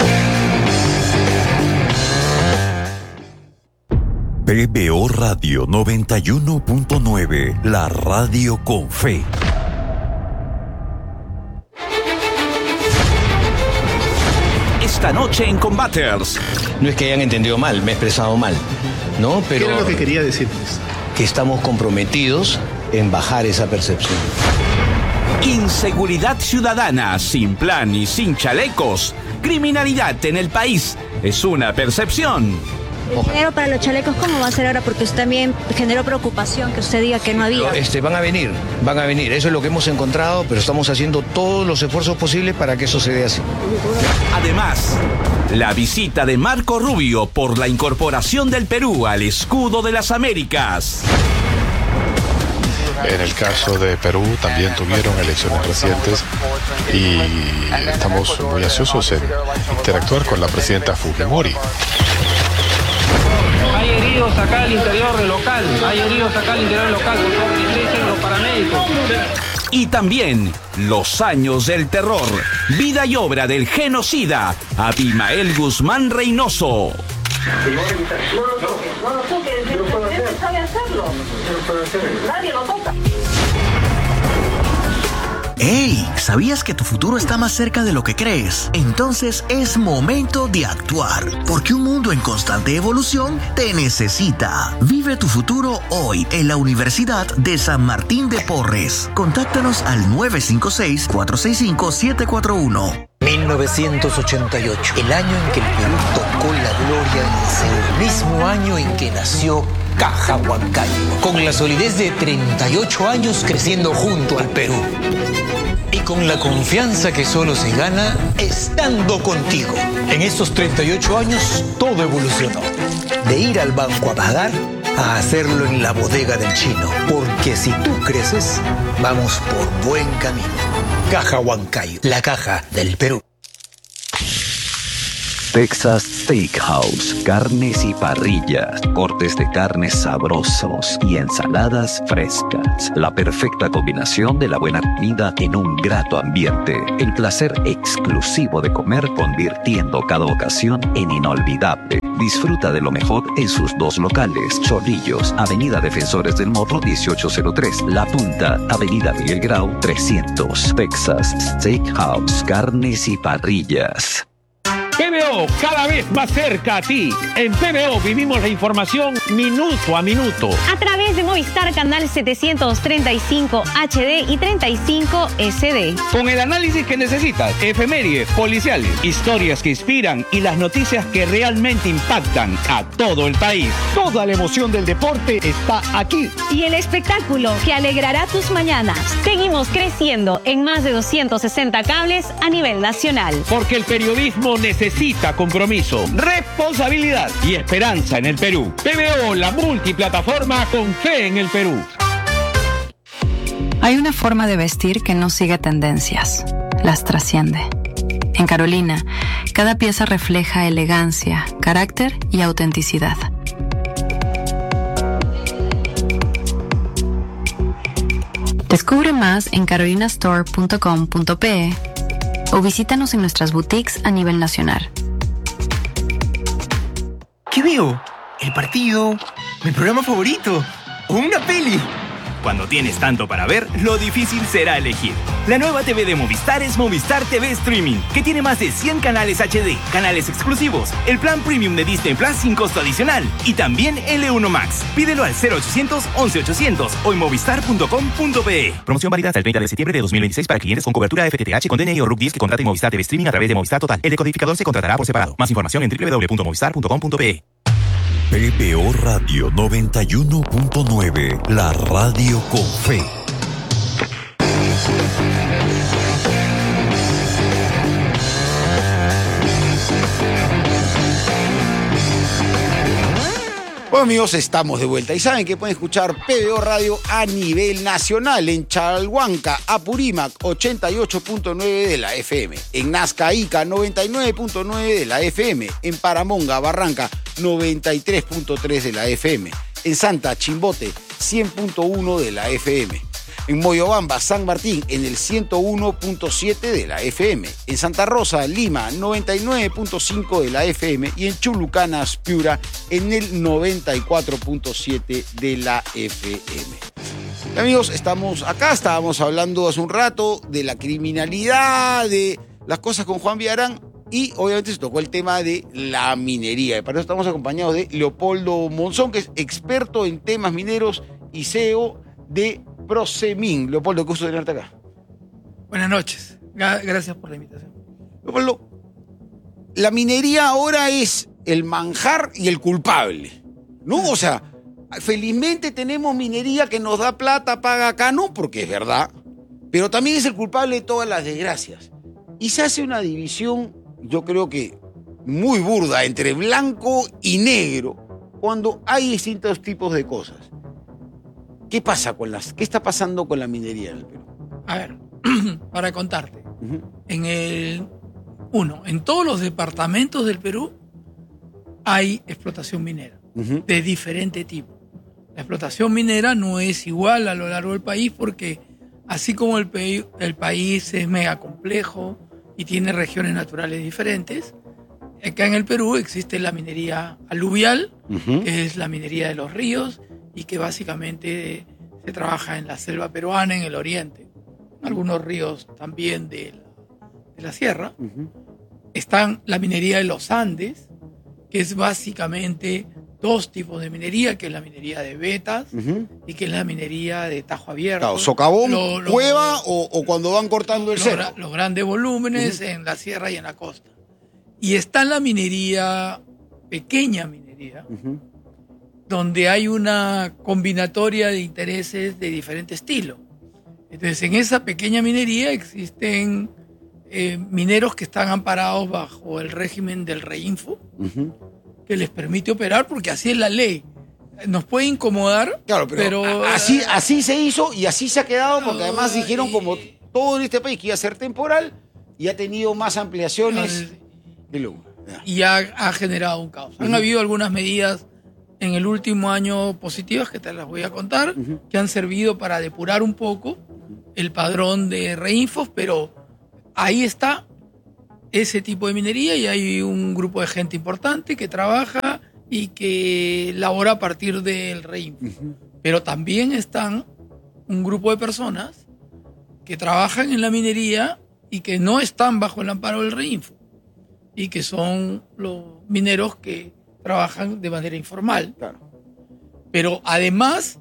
S3: P B O Radio noventa y uno punto nueve, la radio con fe.
S4: Esta noche en Combaters.
S5: No es que hayan entendido mal, me he expresado mal, ¿no? Pero
S12: ¿Qué era lo que quería decirles?
S5: que estamos comprometidos en bajar esa percepción.
S4: Inseguridad ciudadana, sin plan y sin chalecos. Criminalidad en el país es una percepción.
S7: El dinero para los chalecos, ¿cómo va a ser ahora? Porque usted también generó preocupación que usted diga que no había.
S5: Este, van a venir, van a venir. Eso es lo que hemos encontrado, pero estamos haciendo todos los esfuerzos posibles para que eso se dé así.
S4: Además, la visita de Marco Rubio por la incorporación del Perú al escudo de las Américas.
S8: En el caso de Perú también tuvieron elecciones recientes y estamos muy ansiosos en interactuar con la presidenta Fujimori.
S9: Hay heridos acá al interior del local, hay heridos acá al interior del local, por favor, dirigen los paramédicos.
S4: Y también los años del terror, vida y obra del genocida Abimael Guzmán Reynoso.
S10: No lo toques, no lo toques, el presidente sabe hacerlo. Nadie lo toca.
S13: ¡Hey! ¿Sabías que tu futuro está más cerca de lo que crees? Entonces es momento de actuar, porque un mundo en constante evolución te necesita. Vive tu futuro hoy en la Universidad de San Martín de Porres. Contáctanos al nueve cinco seis, cuatro seis cinco, siete cuatro uno.
S14: mil novecientos ochenta y ocho, el año en que el Perú tocó la gloria en Seúl, mismo año en que nació Caja Huancayo, con la solidez de treinta y ocho años creciendo junto al Perú. Y con la confianza que solo se gana estando contigo. En estos treinta y ocho años todo evolucionó. De ir al banco a pagar a hacerlo en la bodega del chino. Porque si tú creces, vamos por buen camino. Caja Huancayo, la caja del Perú.
S1: Texas Steakhouse, carnes y parrillas, cortes de carnes sabrosos y ensaladas frescas. La perfecta combinación de la buena comida en un grato ambiente. El placer exclusivo de comer convirtiendo cada ocasión en inolvidable. Disfruta de lo mejor en sus dos locales, Chorrillos, Avenida Defensores del Morro dieciocho cero tres, La Punta, Avenida Miguel Grau trescientos. Texas Steakhouse, carnes y parrillas.
S12: P B O, cada vez más cerca a ti. En P B O vivimos la información minuto a minuto.
S15: A través de Movistar Canal setecientos treinta y cinco H D y treinta y cinco S D.
S12: Con el análisis que necesitas, efemérides, policiales, historias que inspiran y las noticias que realmente impactan a todo el país. Toda la emoción del deporte está aquí.
S15: Y el espectáculo que alegrará tus mañanas. Seguimos creciendo en más de doscientos sesenta cables a nivel nacional.
S12: Porque el periodismo necesita Necesita compromiso, responsabilidad y esperanza en el Perú. P B O, la multiplataforma con fe en el Perú.
S16: Hay una forma de vestir que no sigue tendencias, las trasciende. En Carolina, cada pieza refleja elegancia, carácter y autenticidad. Descubre más en carolina store punto com punto pe o visítanos en nuestras boutiques a nivel nacional.
S17: ¿Qué veo? ¿El partido? ¿Mi programa favorito? ¿O una peli?
S18: Cuando tienes tanto para ver, lo difícil será elegir. La nueva T V de Movistar es Movistar T V Streaming, que tiene más de cien canales H D, canales exclusivos, el plan premium de Disney Plus sin costo adicional y también L uno Max. Pídelo al cero ochocientos once ochocientos o en movistar punto com punto pe. Promoción válida hasta el treinta de septiembre de dos mil veintiséis para clientes con cobertura F T T H con D N I o R U C diez que contraten Movistar T V Streaming a través de Movistar Total. El decodificador se contratará por separado. Más información en doble u doble u doble u punto movistar punto com punto pe.
S3: P B O Radio noventa y uno punto nueve, la radio con fe.
S11: Bueno amigos, estamos de vuelta y saben que pueden escuchar P B O Radio a nivel nacional en Chalhuanca, Apurímac ochenta y ocho punto nueve de la F M, en Nazca, Ica noventa y nueve punto nueve de la F M, en Paramonga, Barranca noventa y tres punto tres de la F M, en Santa Chimbote cien punto uno de la F M, en Moyobamba, San Martín en el ciento uno punto siete de la F M, en Santa Rosa, Lima noventa y nueve punto cinco de la F M y en Chulucanas, Piura en el noventa y cuatro punto siete de la F M. Amigos, estamos acá, estábamos hablando hace un rato de la criminalidad, de las cosas con Juan Villarán y obviamente se tocó el tema de la minería. Y para eso estamos acompañados de Leopoldo Monzón, que es experto en temas mineros y C E O de Procemin. Leopoldo, qué gusto tenerte acá.
S19: Buenas noches. Gracias por la invitación.
S11: Leopoldo, la minería ahora es el manjar y el culpable, ¿no? O sea, felizmente tenemos minería que nos da plata, paga acá, no, porque es verdad, pero también es el culpable de todas las desgracias. Y se hace una división, yo creo que muy burda, entre blanco y negro, cuando hay distintos tipos de cosas. ¿Qué pasa con las, qué está pasando con la minería en el Perú?
S19: A ver, para contarte. Uh-huh. En el uno, en todos los departamentos del Perú hay explotación minera, uh-huh, de diferente tipo. La explotación minera no es igual a lo largo del país porque así como el, pe- el país es mega complejo y tiene regiones naturales diferentes, acá en el Perú existe la minería aluvial, uh-huh, que es la minería de los ríos, y que básicamente se trabaja en la selva peruana, en el oriente. Algunos ríos también de la, de la sierra. Uh-huh. Están la minería de los Andes, que es básicamente dos tipos de minería, que es la minería de vetas, uh-huh, y que es la minería de tajo abierto.
S11: Claro, socavón, lo, lo, cueva o, o cuando van cortando el
S19: lo,
S11: cerro.
S19: Los grandes volúmenes, uh-huh, en la sierra y en la costa. Y está la minería, pequeña minería, uh-huh, donde hay una combinatoria de intereses de diferente estilo. Entonces, en esa pequeña minería existen eh, mineros que están amparados bajo el régimen del REINFO, uh-huh, que les permite operar porque así es la ley. Nos puede incomodar,
S11: claro, pero, pero así, así se hizo y así se ha quedado porque además dijeron, como todo en este país, que iba a ser temporal y ha tenido más ampliaciones.
S19: No, y ha, ha generado un caos. Uh-huh. Han habido algunas medidas en el último año positivas que te las voy a contar, uh-huh. que han servido para depurar un poco el padrón de reinfos, pero ahí está ese tipo de minería y hay un grupo de gente importante que trabaja y que labora a partir del reinfo. Uh-huh. Pero también están un grupo de personas que trabajan en la minería y que no están bajo el amparo del reinfo y que son los mineros que trabajan de manera informal.
S11: Claro.
S19: Pero además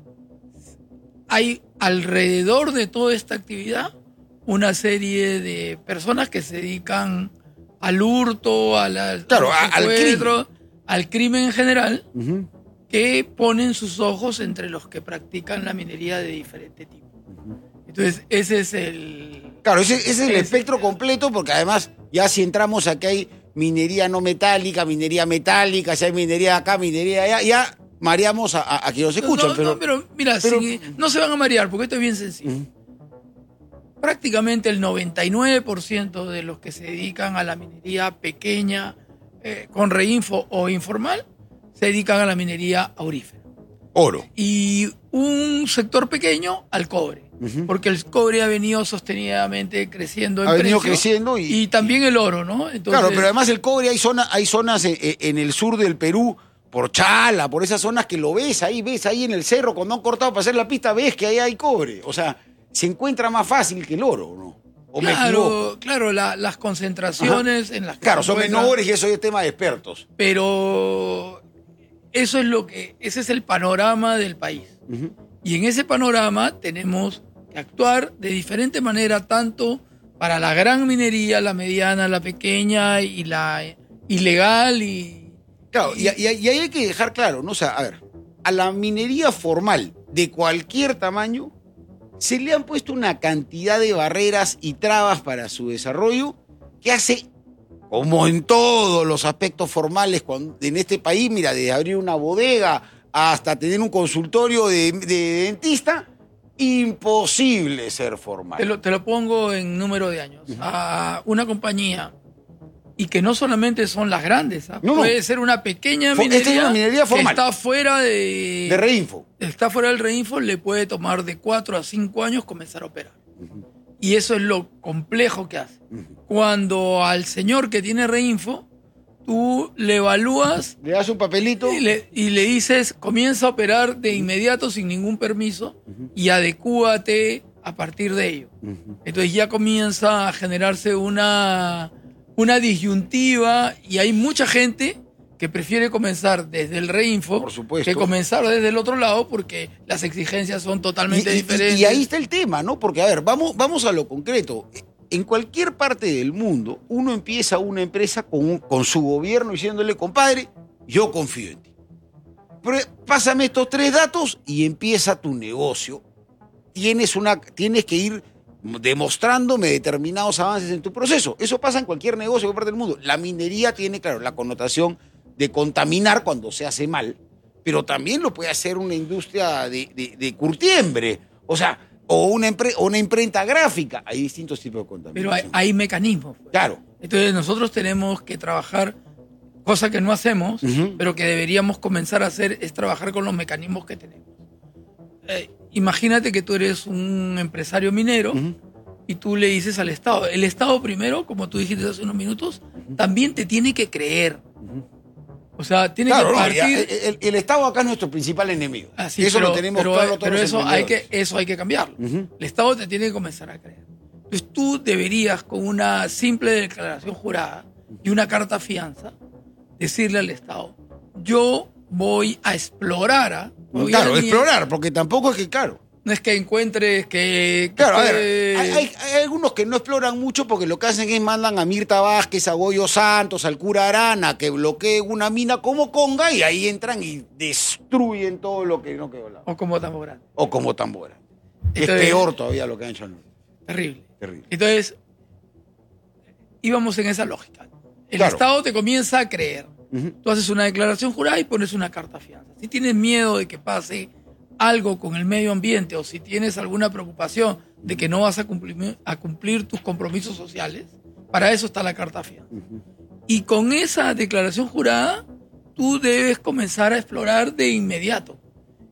S19: hay alrededor de toda esta actividad una serie de personas que se dedican al hurto, a la,
S11: claro,
S19: al,
S11: al crimen.
S19: al crimen en general,
S11: uh-huh.
S19: que ponen sus ojos entre los que practican la minería de diferente tipo. Uh-huh. Entonces, ese es el...
S11: Claro, ese, ese es el ese, espectro completo, porque además, ya si entramos aquí hay minería no metálica, minería metálica, si hay minería acá, minería allá, ya mareamos a, a, a quienes nos escuchan.
S19: No,
S11: pero,
S19: no, pero mira,
S11: pero,
S19: si, no se van a marear, porque esto es bien sencillo. Uh-huh. Prácticamente el noventa y nueve por ciento de los que se dedican a la minería pequeña, eh, con reinfo o informal, se dedican a la minería aurífera.
S11: Oro.
S19: Y un sector pequeño al cobre. Uh-huh. Porque el cobre ha venido sostenidamente creciendo en
S11: ha venido
S19: precio,
S11: creciendo y,
S19: y también el oro, ¿no? Entonces,
S11: claro, pero además el cobre hay, zona, hay zonas en, en el sur del Perú, por Chala, por esas zonas que lo ves ahí, ves ahí en el cerro, cuando han cortado para hacer la pista, ves que ahí hay cobre. O sea, se encuentra más fácil que el oro, ¿no? ¿O
S19: claro,
S11: me equivoco?
S19: Claro, la, las concentraciones Ajá. en las que
S11: claro, son menores y eso es tema de expertos.
S19: Pero eso es lo que, ese es el panorama del país. Uh-huh. Y en ese panorama tenemos que actuar de diferente manera, tanto para la gran minería, la mediana, la pequeña y la ilegal. Y,
S11: claro, y, y, y ahí hay que dejar claro, ¿no? O sea, a ver, a la minería formal de cualquier tamaño se le han puesto una cantidad de barreras y trabas para su desarrollo que hace, como en todos los aspectos formales cuando, en este país, mira, desde abrir una bodega hasta tener un consultorio de, de dentista, imposible ser formal.
S19: Te lo, te lo pongo en número de años. Uh-huh. A una compañía, y que no solamente son las grandes, ¿eh?
S11: no,
S19: puede
S11: no.
S19: ser una pequeña minería,
S11: Esta es una minería formal.
S19: Que está fuera de...
S11: De reinfo.
S19: Está fuera del reinfo, le puede tomar de cuatro a cinco años comenzar a operar. Uh-huh. Y eso es lo complejo que hace. Uh-huh. Cuando al señor que tiene reinfo, tú le evalúas...
S11: Le das un papelito.
S19: Y le, y le dices, comienza a operar de inmediato sin ningún permiso uh-huh. y adecúate a partir de ello. Uh-huh. Entonces ya comienza a generarse una, una disyuntiva y hay mucha gente que prefiere comenzar desde el reinfo
S11: Por supuesto.
S19: que comenzar desde el otro lado porque las exigencias son totalmente
S11: y, y,
S19: diferentes.
S11: Y ahí está el tema, ¿no? Porque, a ver, vamos, vamos a lo concreto. En cualquier parte del mundo, uno empieza una empresa con, un, con su gobierno diciéndole, compadre, yo confío en ti. Pero pásame estos tres datos y empieza tu negocio. Tienes, una, tienes que ir demostrándome determinados avances en tu proceso. Eso pasa en cualquier negocio en cualquier parte del mundo. La minería tiene, claro, la connotación de contaminar cuando se hace mal, pero también lo puede hacer una industria de, de, de curtiembre. O sea... O una, impre, o una imprenta gráfica. Hay distintos tipos de contaminación.
S19: Pero hay, hay mecanismos. Pues.
S11: Claro.
S19: Entonces nosotros tenemos que trabajar, cosa que no hacemos, uh-huh. pero que deberíamos comenzar a hacer, es trabajar con los mecanismos que tenemos. Eh, imagínate que tú eres un empresario minero uh-huh. y tú le dices al Estado, el Estado primero, como tú dijiste hace unos minutos, uh-huh. también te tiene que creer. Uh-huh. O sea, tiene
S11: claro,
S19: que partir...
S11: No, el, el Estado acá es nuestro principal enemigo.
S19: Ah, sí,
S11: eso
S19: pero,
S11: lo tenemos
S19: pero,
S11: claro todos
S19: pero
S11: los
S19: eso hay que eso hay que cambiarlo. Uh-huh. El Estado te tiene que comenzar a creer. Entonces tú deberías, con una simple declaración jurada y una carta fianza, decirle al Estado, yo voy a explorar. ¿ah? Voy
S11: claro,
S19: a
S11: explorar, porque tampoco es que, claro...
S19: No es que encuentres que... que
S11: claro,
S19: esté...
S11: a ver, hay, hay, hay algunos que no exploran mucho porque lo que hacen es mandan a Mirta Vázquez, a Goyo Santos, al cura Arana, que bloqueen una mina como Conga y ahí entran y destruyen todo lo que no quedó.
S19: O como Tambora.
S11: O como Tambora. Es peor todavía lo que han hecho.
S19: Terrible.
S11: Terrible.
S19: Entonces, íbamos en esa lógica. El
S11: claro.
S19: Estado te comienza a creer.
S11: Uh-huh.
S19: Tú haces una declaración jurada y pones una carta fianza. Si tienes miedo de que pase algo con el medio ambiente o si tienes alguna preocupación de que no vas a cumplir, a cumplir tus compromisos sociales, para eso está la carta fianza. Uh-huh. Y con esa declaración jurada, tú debes comenzar a explorar de inmediato.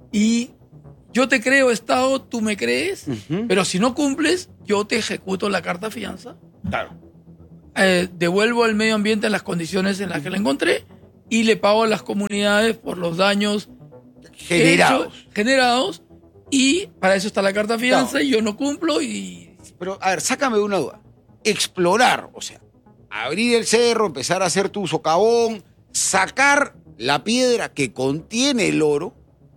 S19: Y yo te creo, Estado, tú me crees, uh-huh. pero si no cumples, yo te ejecuto la carta fianza.
S11: Claro.
S19: Eh, devuelvo al medio ambiente en las condiciones en las que la encontré y le pago a las comunidades por los daños
S11: generados.
S19: Hechos, generados y para eso está la carta fianza claro. y yo no cumplo y...
S11: Pero, a ver, sácame una duda. Explorar, o sea, abrir el cerro, empezar a hacer tu socavón, sacar la piedra que contiene el oro,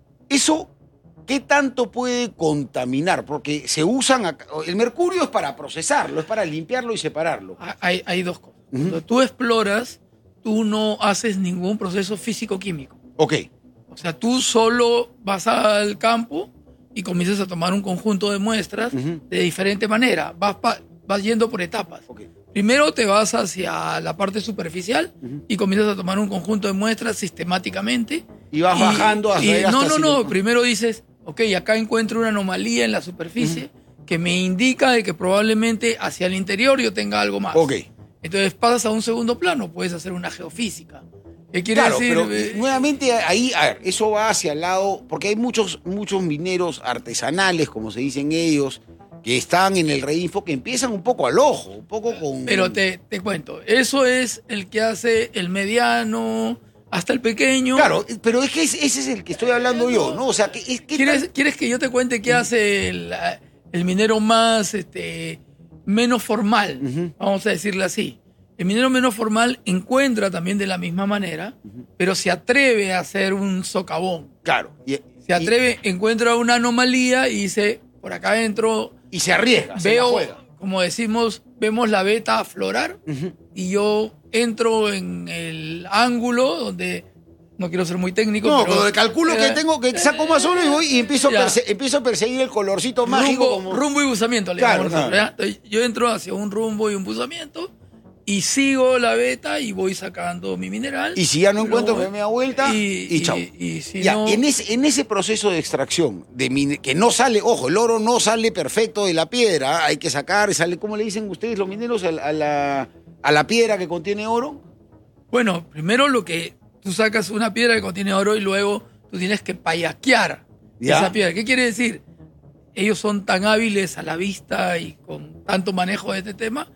S11: eso, ¿qué tanto puede contaminar? Porque se usan, el mercurio es para procesarlo, es para limpiarlo y separarlo.
S19: Hay, hay dos cosas. Uh-huh. Cuando tú exploras, tú no haces ningún proceso físico-químico.
S11: Ok.
S19: O sea, tú solo vas al campo y comienzas a tomar un conjunto de muestras uh-huh. de diferente manera. Vas, pa, vas yendo por etapas. Okay. Primero te vas hacia la parte superficial uh-huh. y comienzas a tomar un conjunto de muestras sistemáticamente.
S11: Y vas y, bajando hasta...
S19: Y,
S11: hasta
S19: no, no, no.
S11: Lo...
S19: Primero dices, ok, acá encuentro una anomalía en la superficie uh-huh. que me indica de que probablemente hacia el interior yo tenga algo más.
S11: Ok.
S19: Entonces pasas a un segundo plano, puedes hacer una geofísica. ¿Qué quiere
S11: claro,
S19: decir?
S11: Pero eh, nuevamente ahí, a ver, eso va hacia el lado, porque hay muchos, muchos mineros artesanales, como se dicen ellos, que están en el Reinfo, que empiezan un poco al ojo, un poco con...
S19: Pero te, te cuento, eso es el que hace el mediano hasta el pequeño.
S11: Claro, pero es que ese es el que estoy hablando yo, ¿no? O sea, que, es que
S19: ¿Quieres,
S11: tal...
S19: ¿Quieres que yo te cuente qué hace el, el minero más, este, menos formal? Uh-huh. Vamos a decirle así. El minero menos formal encuentra también de la misma manera, uh-huh. pero se atreve a hacer un socavón.
S11: Claro. Y,
S19: se atreve, y, encuentra una anomalía y dice, por acá adentro...
S11: Y se arriesga,
S19: veo,
S11: se la juega.
S19: Como decimos, vemos la veta aflorar
S11: uh-huh.
S19: y yo entro en el ángulo donde... No quiero ser muy técnico,
S11: no,
S19: pero...
S11: pero calculo eh, que tengo que saco más o menos y voy y empiezo, a perse- empiezo a perseguir el colorcito
S19: rumbo,
S11: mágico. Como...
S19: Rumbo y buzamiento. Le
S11: claro,
S19: claro. Entonces, yo entro hacia un rumbo y un buzamiento y sigo la veta y voy sacando mi mineral.
S11: Y si ya no encuentro, me doy vuelta y,
S19: y,
S11: y chao.
S19: Y, y si
S11: ya,
S19: no...
S11: en, ese, en ese proceso de extracción, de mine- que no sale, ojo, el oro no sale perfecto de la piedra, hay que sacar, sale, ¿cómo le dicen ustedes los mineros a la, a la, a la piedra que contiene oro?
S19: Bueno, primero lo que tú sacas una piedra que contiene oro y luego tú tienes que payaquear ¿Ya? esa piedra. ¿Qué quiere decir? Ellos son tan hábiles a la vista y con tanto manejo de este tema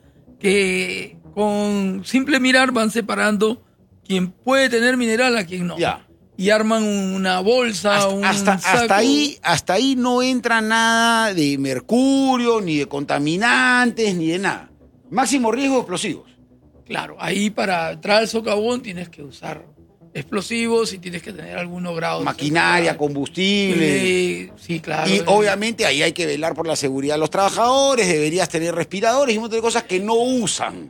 S19: que con simple mirar van separando quién puede tener mineral a quién no.
S11: Ya.
S19: Y arman una bolsa,
S11: hasta,
S19: un
S11: hasta,
S19: saco.
S11: Hasta ahí, hasta ahí no entra nada de mercurio, ni de contaminantes, ni de nada. Máximo riesgo de explosivos.
S19: Claro, ahí para entrar al socavón tienes que usar explosivos y tienes que tener algunos grados.
S11: Maquinaria,
S19: de
S11: combustible.
S19: Sí, sí, claro.
S11: Y obviamente ahí hay que velar por la seguridad de los trabajadores, deberías tener respiradores y un montón de cosas que no usan.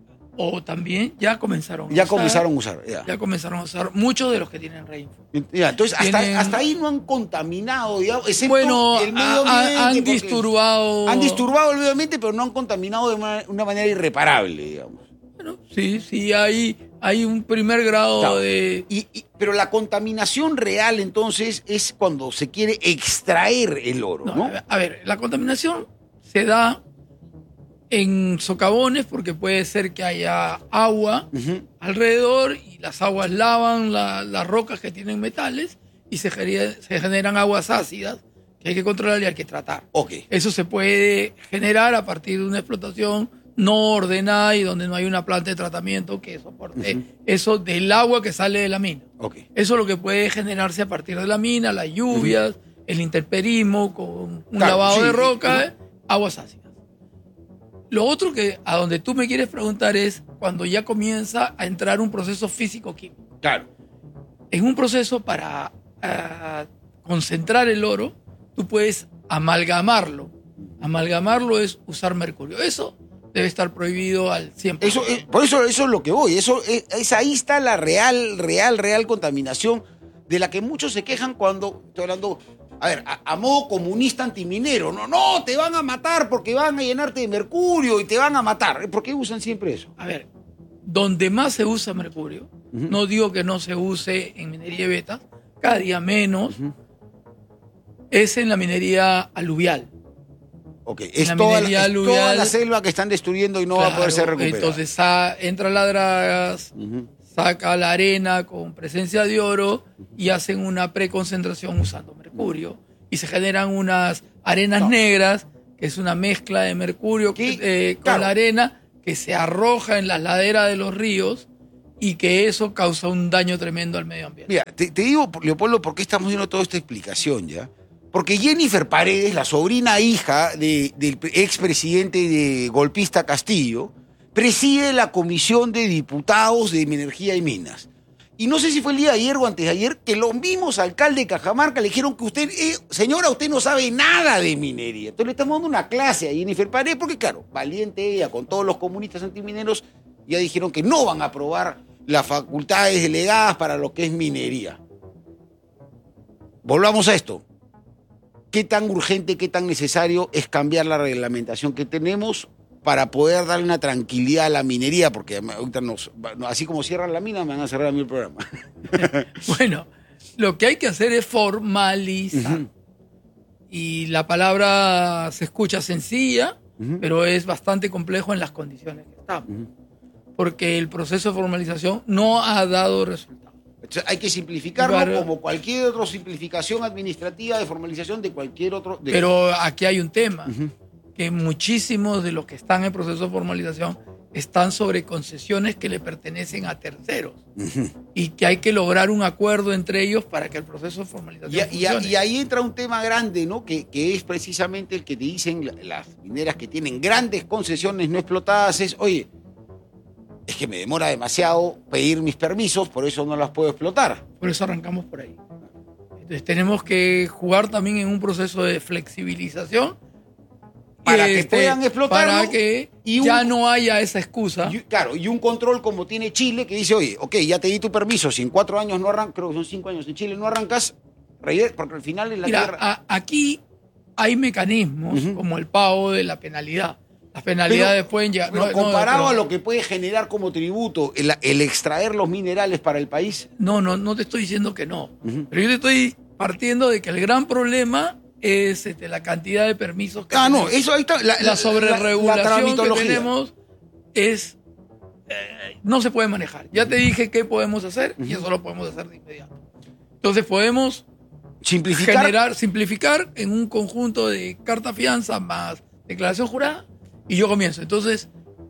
S19: O también ya comenzaron
S11: ya
S19: a usar.
S11: comenzaron a usar. Ya.
S19: ya comenzaron a usar muchos de los que tienen Reinfo.
S11: Ya, entonces, hasta,
S19: Tienen...
S11: hasta ahí no han contaminado, digamos, excepto
S19: bueno,
S11: el medio ambiente.
S19: A, han disturbado.
S11: Han disturbado el medio ambiente, pero no han contaminado de una, una manera irreparable, digamos.
S19: Bueno, sí, sí, hay, hay un primer grado claro. de...
S11: Y, y, pero la contaminación real, entonces, es cuando se quiere extraer el oro, ¿no? ¿no?
S19: A ver, la contaminación se da en socavones porque puede ser que haya agua uh-huh. alrededor y las aguas lavan la, las rocas que tienen metales y se, se generan aguas ácidas que hay que controlar y hay que tratar.
S11: Okay.
S19: Eso se puede generar a partir de una explotación no ordenada y donde no hay una planta de tratamiento que soporte uh-huh. eso del agua que sale de la mina.
S11: Okay.
S19: Eso es lo que puede generarse a partir de la mina, las lluvias, uh-huh. el intemperismo con un claro, lavado sí, de roca, uh-huh. aguas ácidas. Lo otro que a donde tú me quieres preguntar es cuando ya comienza a entrar un proceso físico-químico.
S11: Claro.
S19: En un proceso para uh, concentrar el oro, tú puedes amalgamarlo. Amalgamarlo es usar mercurio. Eso debe estar prohibido al cien por ciento.
S11: Eso, eh, por eso, eso es lo que voy. Eso es, es, ahí está la real, real, real contaminación de la que muchos se quejan cuando, estoy hablando, a ver, a, a modo comunista antiminero. No, no, te van a matar porque van a llenarte de mercurio y te van a matar. ¿Por qué usan siempre eso?
S19: A ver, donde más se usa mercurio, uh-huh. no digo que no se use en minería de beta, cada día menos, uh-huh. es en la minería aluvial.
S11: Ok, es
S19: la
S11: toda,
S19: minería
S11: es toda
S19: aluvial.
S11: la selva que están destruyendo y no va a poder ser
S19: Claro,
S11: recuperada.
S19: Entonces sa- entra la dragas,
S11: Ujú.
S19: saca la arena con presencia de oro y hacen una preconcentración usando mercurio y se generan unas arenas negras, que es una mezcla de mercurio eh, con
S11: Claro.
S19: la arena que se arroja en las laderas de los ríos y que eso causa un daño tremendo al medio ambiente.
S11: Mira, te, te digo, Leopoldo, por qué estamos viendo toda esta explicación ya. Porque Jennifer Paredes, la sobrina hija de- del expresidente de golpista Castillo, preside la Comisión de Diputados de Energía y Minas. Y no sé si fue el día de ayer o antes de ayer que los mismos alcaldes de Cajamarca le dijeron que usted, eh, señora, usted no sabe nada de minería. Entonces le estamos dando una clase a Jennifer Paredes, porque claro, valiente ella, con todos los comunistas antimineros, ya dijeron que no van a aprobar las facultades delegadas para lo que es minería. Volvamos a esto. ¿Qué tan urgente, qué tan necesario es cambiar la reglamentación que tenemos para poder darle una tranquilidad a la minería? Porque ahorita nos, así como cierran la mina, me van a cerrar a mí el programa.
S19: Bueno, lo que hay que hacer es formalizar.
S11: Ujú.
S19: Y la palabra se escucha sencilla,
S11: Ujú.
S19: pero es bastante complejo en las condiciones que estamos. Porque el proceso de formalización no ha dado resultados.
S11: Entonces, hay que simplificarlo
S19: Claro.
S11: como cualquier otra simplificación administrativa de formalización de cualquier otro... de-
S19: Pero aquí hay un tema, que muchísimos de los que están en proceso de formalización están sobre concesiones que le pertenecen a terceros
S11: Ujú.
S19: y que hay que lograr un acuerdo entre ellos para que el proceso de formalización
S11: Y, y-
S19: funcione.
S11: y ahí entra un tema grande, ¿no? Que, que es precisamente el que te dicen la- las mineras que tienen grandes concesiones no explotadas, es, oye, es que me demora demasiado pedir mis permisos, por eso no las puedo explotar.
S19: Por eso arrancamos por ahí. Entonces tenemos que jugar también en un proceso de flexibilización
S11: Para que
S19: este,
S11: puedan explotarlo
S19: para que
S11: y un-
S19: ya no haya esa excusa.
S11: Y, claro, y un control como tiene Chile que dice, oye, ok, ya te di tu permiso, si en cuatro años no arrancas, creo que son cinco años en Chile, no arrancas, regresa, porque al final en la
S19: Mira,
S11: tierra...
S19: a- aquí hay mecanismos como el pago de la penalidad. Las penalidades
S11: Pero-
S19: pueden llegar...
S11: Pero
S19: no, no,
S11: comparado
S19: pero-
S11: a lo que puede generar como tributo el, el extraer los minerales para el país.
S19: No, no, no te estoy diciendo que no.
S11: Ujú.
S19: Pero yo te estoy partiendo de que el gran problema es este, la cantidad de permisos que
S11: Ah, no,
S19: tenemos.
S11: eso ahí está. La,
S19: La,
S11: la-
S19: sobreregulación
S11: la- la
S19: que
S11: tramitología.
S19: tenemos es... eh, no se puede manejar. Ya te dije qué podemos hacer y eso lo podemos hacer de inmediato. Entonces podemos
S11: Simplificar.
S19: generar, simplificar en un conjunto de carta fianza más declaración jurada y yo comienzo. Entonces,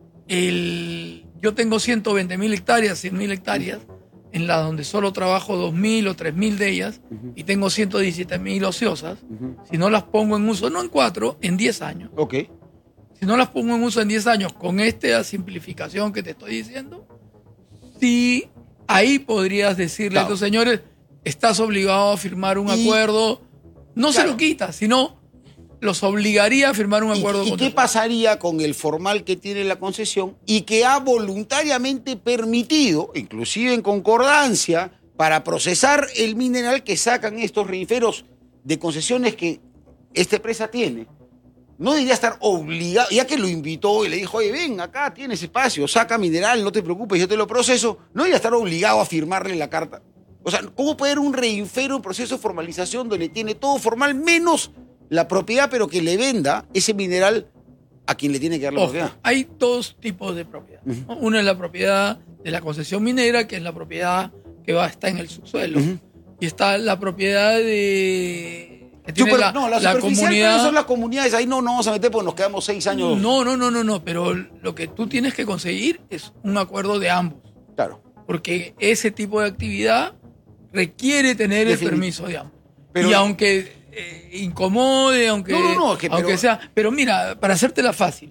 S19: el, yo tengo ciento veinte mil hectáreas, cien mil hectáreas, en la donde solo trabajo dos mil o tres mil de ellas y tengo ciento diecisiete mil ociosas. Si no las pongo en uso, no en cuatro, en diez años.
S11: Ok.
S19: Si no las pongo en uso en diez años con esta simplificación que te estoy diciendo, sí, ahí podrías decirle
S11: Claro.
S19: a estos señores, estás obligado a firmar un
S11: Y-
S19: acuerdo. No
S11: Claro.
S19: se lo quita, sino los obligaría a firmar un
S11: ¿Y,
S19: acuerdo
S11: y
S19: con
S11: qué pasaría con el formal que tiene la concesión y que ha voluntariamente permitido, inclusive en concordancia, para procesar el mineral que sacan estos reinferos de concesiones que esta empresa tiene? No debería estar obligado, ya que lo invitó y le dijo, oye, ven, acá tienes espacio, saca mineral, no te preocupes, yo te lo proceso. No debería estar obligado a firmarle la carta. O sea, ¿cómo puede haber un reinfero en proceso de formalización donde tiene todo formal menos la propiedad, pero que le venda ese mineral a quien le tiene que dar la
S19: Ojo,
S11: propiedad?
S19: hay dos tipos de propiedad. ¿no? Una es la propiedad de la concesión minera, que es la propiedad que va está en el subsuelo. Y está la propiedad de... que tiene
S11: Super-
S19: la,
S11: no, la,
S19: la
S11: superficial,
S19: comunidad...
S11: pero son las comunidades, ahí no nos vamos a meter porque nos quedamos seis años.
S19: No, no, no, no, no, pero lo que tú tienes que conseguir es un acuerdo de ambos.
S11: Claro.
S19: Porque ese tipo de actividad requiere tener el
S11: Definit-
S19: permiso de ambos.
S11: Pero-
S19: y aunque eh, incomode, aunque,
S11: No, no, no, es que
S19: aunque
S11: pero-
S19: sea... Pero mira, para hacértela fácil,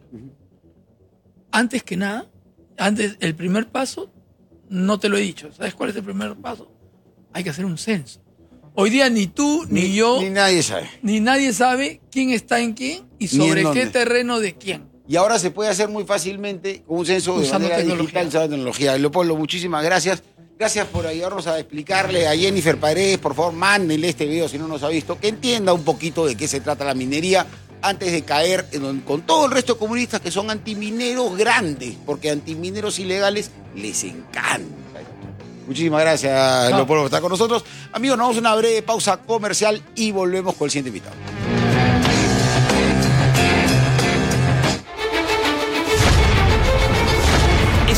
S19: antes que nada, antes el primer paso, no te lo he dicho. ¿Sabes cuál es el primer paso? Hay que hacer un censo. Hoy día ni tú, ni,
S11: Ni-
S19: yo,
S11: ni nadie sabe.
S19: ni nadie sabe quién está en quién y
S11: Ni en
S19: sobre qué
S11: dónde.
S19: terreno de quién.
S11: Y ahora se puede hacer muy fácilmente con un censo de
S19: Usando
S11: manera
S19: tecnología.
S11: digital, usando tecnología. Leopoldo, muchísimas gracias. Gracias por ayudarnos a explicarle a Jennifer Paredes. Por favor, mándenle este video si no nos ha visto, que entienda un poquito de qué se trata la minería antes de caer en don- con todo el resto de comunistas que son antimineros grandes, porque antimineros ilegales les encanta. Muchísimas gracias, Leopoldo, por estar con nosotros. Amigos, nos vamos a una breve pausa comercial y volvemos con el siguiente invitado.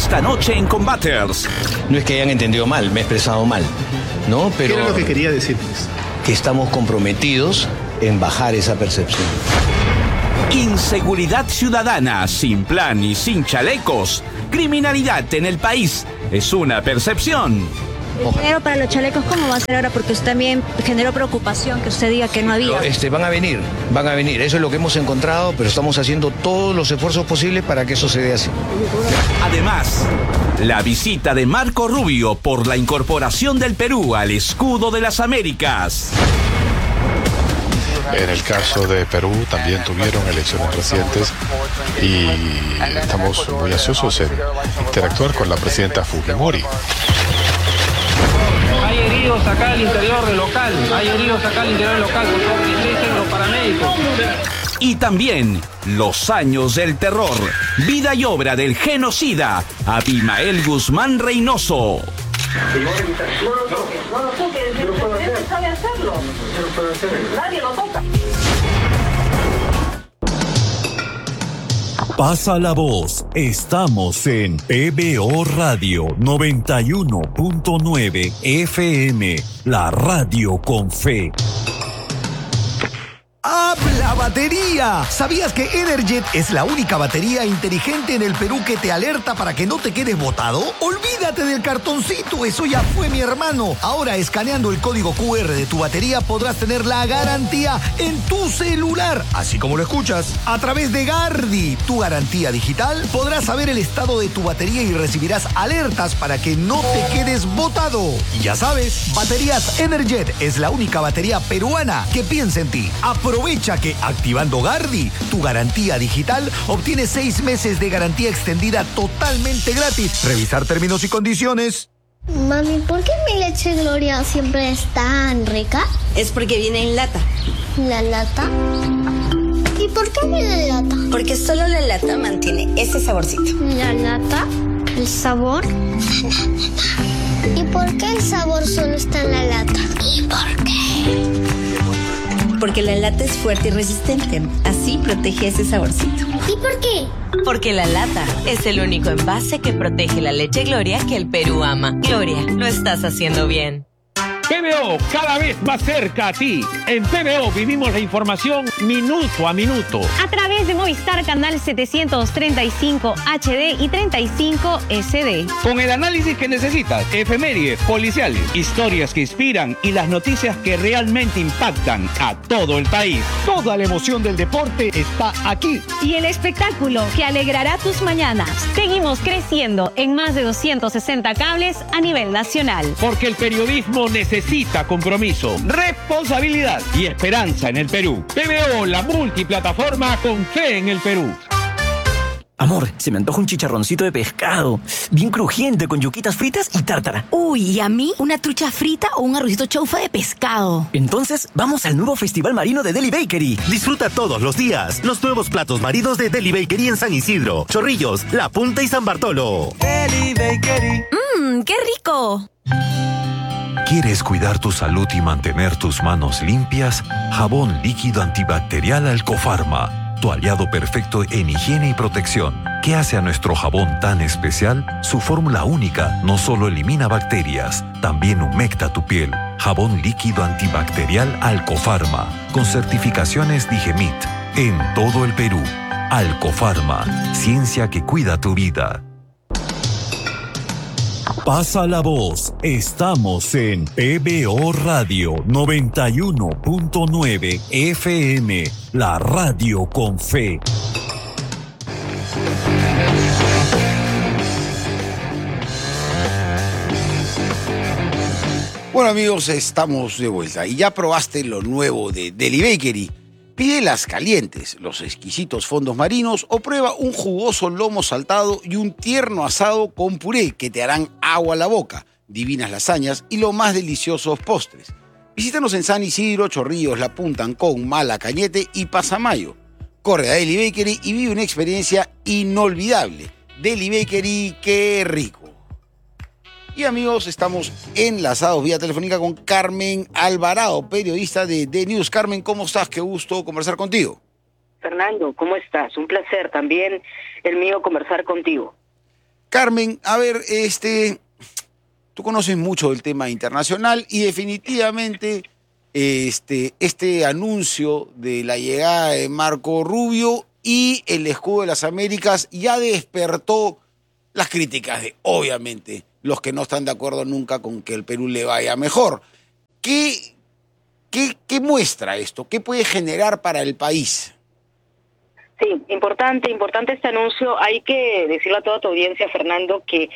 S4: Esta noche en Combaters.
S5: No es que hayan entendido mal, me he expresado mal, ¿no? Pero
S17: ¿qué era lo que quería decirles?
S5: Que estamos comprometidos en bajar esa percepción.
S4: Inseguridad ciudadana, sin plan y sin chalecos. Criminalidad en el país es una percepción.
S7: El dinero para los chalecos, ¿cómo va a ser ahora? Porque usted también generó preocupación que usted diga que no había.
S5: Este, van a venir, van a venir. Eso es lo que hemos encontrado, pero estamos haciendo todos los esfuerzos posibles para que eso se dé así.
S4: Además, la visita de Marco Rubio por la incorporación del Perú al escudo de las Américas.
S8: En el caso de Perú también tuvieron elecciones recientes y estamos muy ansiosos en interactuar con la presidenta Fujimori.
S9: Hay heridos acá al interior del local, hay heridos acá al interior del local, por favor, dicen los paramédicos.
S4: Y también los años del terror, vida y obra del genocida Abimael Guzmán Reynoso.
S10: No lo toques, no lo toques, el presidente sabe hacerlo. Nadie lo toca.
S3: Pasa la voz. Estamos en P B O Radio noventa y uno punto nueve F M, la radio con fe.
S20: ¡Habla batería! ¿Sabías que Energet es la única batería inteligente en el Perú que te alerta para que no te quedes botado? Olvídate del cartoncito, eso ya fue, mi hermano. Ahora, escaneando el código Q R de tu batería, podrás tener la garantía en tu celular, así como lo escuchas. A través de Gardi, tu garantía digital, podrás saber el estado de tu batería y recibirás alertas para que no te quedes botado. Y ya sabes, Baterías Energet es la única batería peruana que piensa en ti. Aprovecha que activando Gardi, tu garantía digital, obtienes seis meses de garantía extendida totalmente gratis. Revisar términos y condiciones.
S21: Mami, ¿por qué mi leche Gloria siempre es tan rica?
S22: Es porque viene en lata.
S21: ¿La lata? ¿Y por qué viene en lata?
S22: Porque solo la lata mantiene ese saborcito.
S21: ¿La lata? ¿El sabor? ¿Y por qué el sabor solo está en la lata? ¿Y por qué?
S22: Porque la lata es fuerte y resistente. Así protege ese saborcito.
S21: ¿Y por qué?
S22: Porque la lata es el único envase que protege la leche Gloria que el Perú ama. Gloria, lo estás haciendo bien.
S12: P B O, cada vez más cerca a ti. En P B O vivimos la información minuto a minuto.
S15: A través de Movistar Canal setecientos treinta y cinco H D y treinta y cinco S D.
S12: Con el análisis que necesitas, efemérides, policiales, historias que inspiran y las noticias que realmente impactan a todo el país. Toda la emoción del deporte está aquí.
S15: Y el espectáculo que alegrará tus mañanas. Seguimos creciendo en más de doscientos sesenta cables a nivel nacional.
S12: Porque el periodismo necesita Necesita compromiso, responsabilidad y esperanza en el Perú. P B O, la multiplataforma con fe en el Perú.
S23: Amor, se me antoja un chicharroncito de pescado, bien crujiente, con yuquitas fritas y tártara.
S24: Uy, ¿y a mí una trucha frita o un arrocito chaufa de pescado?
S23: Entonces, vamos al nuevo Festival Marino de Deli Bakery.
S25: Disfruta todos los días los nuevos platos marinos de Deli Bakery en San Isidro, Chorrillos, La Punta y San Bartolo.
S24: Deli Bakery. Mmm, ¡qué rico!
S3: ¿Quieres cuidar tu salud y mantener tus manos limpias? Jabón líquido antibacterial Alcofarma, tu aliado perfecto en higiene y protección. ¿Qué hace a nuestro jabón tan especial? Su fórmula única no solo elimina bacterias, también humecta tu piel. Jabón líquido antibacterial Alcofarma, con certificaciones Digemit, en todo el Perú. Alcofarma, ciencia que cuida tu vida. Pasa la voz. Estamos en P B O Radio noventa y uno punto nueve F M, la radio con fe.
S11: Bueno, amigos, estamos de vuelta y ya probaste lo nuevo de Deli Bakery. Pídelas calientes, los exquisitos fondos marinos o prueba un jugoso lomo saltado y un tierno asado con puré que te harán agua a la boca, divinas lasañas y los más deliciosos postres. Visítanos en San Isidro, Chorrillos, La Punta, Ancón, Mala, Cañete y Pasamayo. Corre a Deli Bakery y vive una experiencia inolvidable. Deli Bakery, qué rico. Y amigos, estamos enlazados vía telefónica con Carmen Alvarado, periodista de The News. Carmen, ¿cómo estás? Qué gusto conversar contigo.
S26: Fernando, ¿cómo estás? Un placer también el mío conversar contigo.
S11: Carmen, a ver, este, tú conoces mucho del tema internacional y definitivamente este, este anuncio de la llegada de Marco Rubio y el escudo de las Américas ya despertó las críticas de, obviamente, los que no están de acuerdo nunca con que el Perú le vaya mejor. ¿Qué, qué, qué muestra esto? ¿Qué puede generar para el país?
S1: Sí, importante, importante este anuncio. Hay que decirle a toda tu audiencia, Fernando, que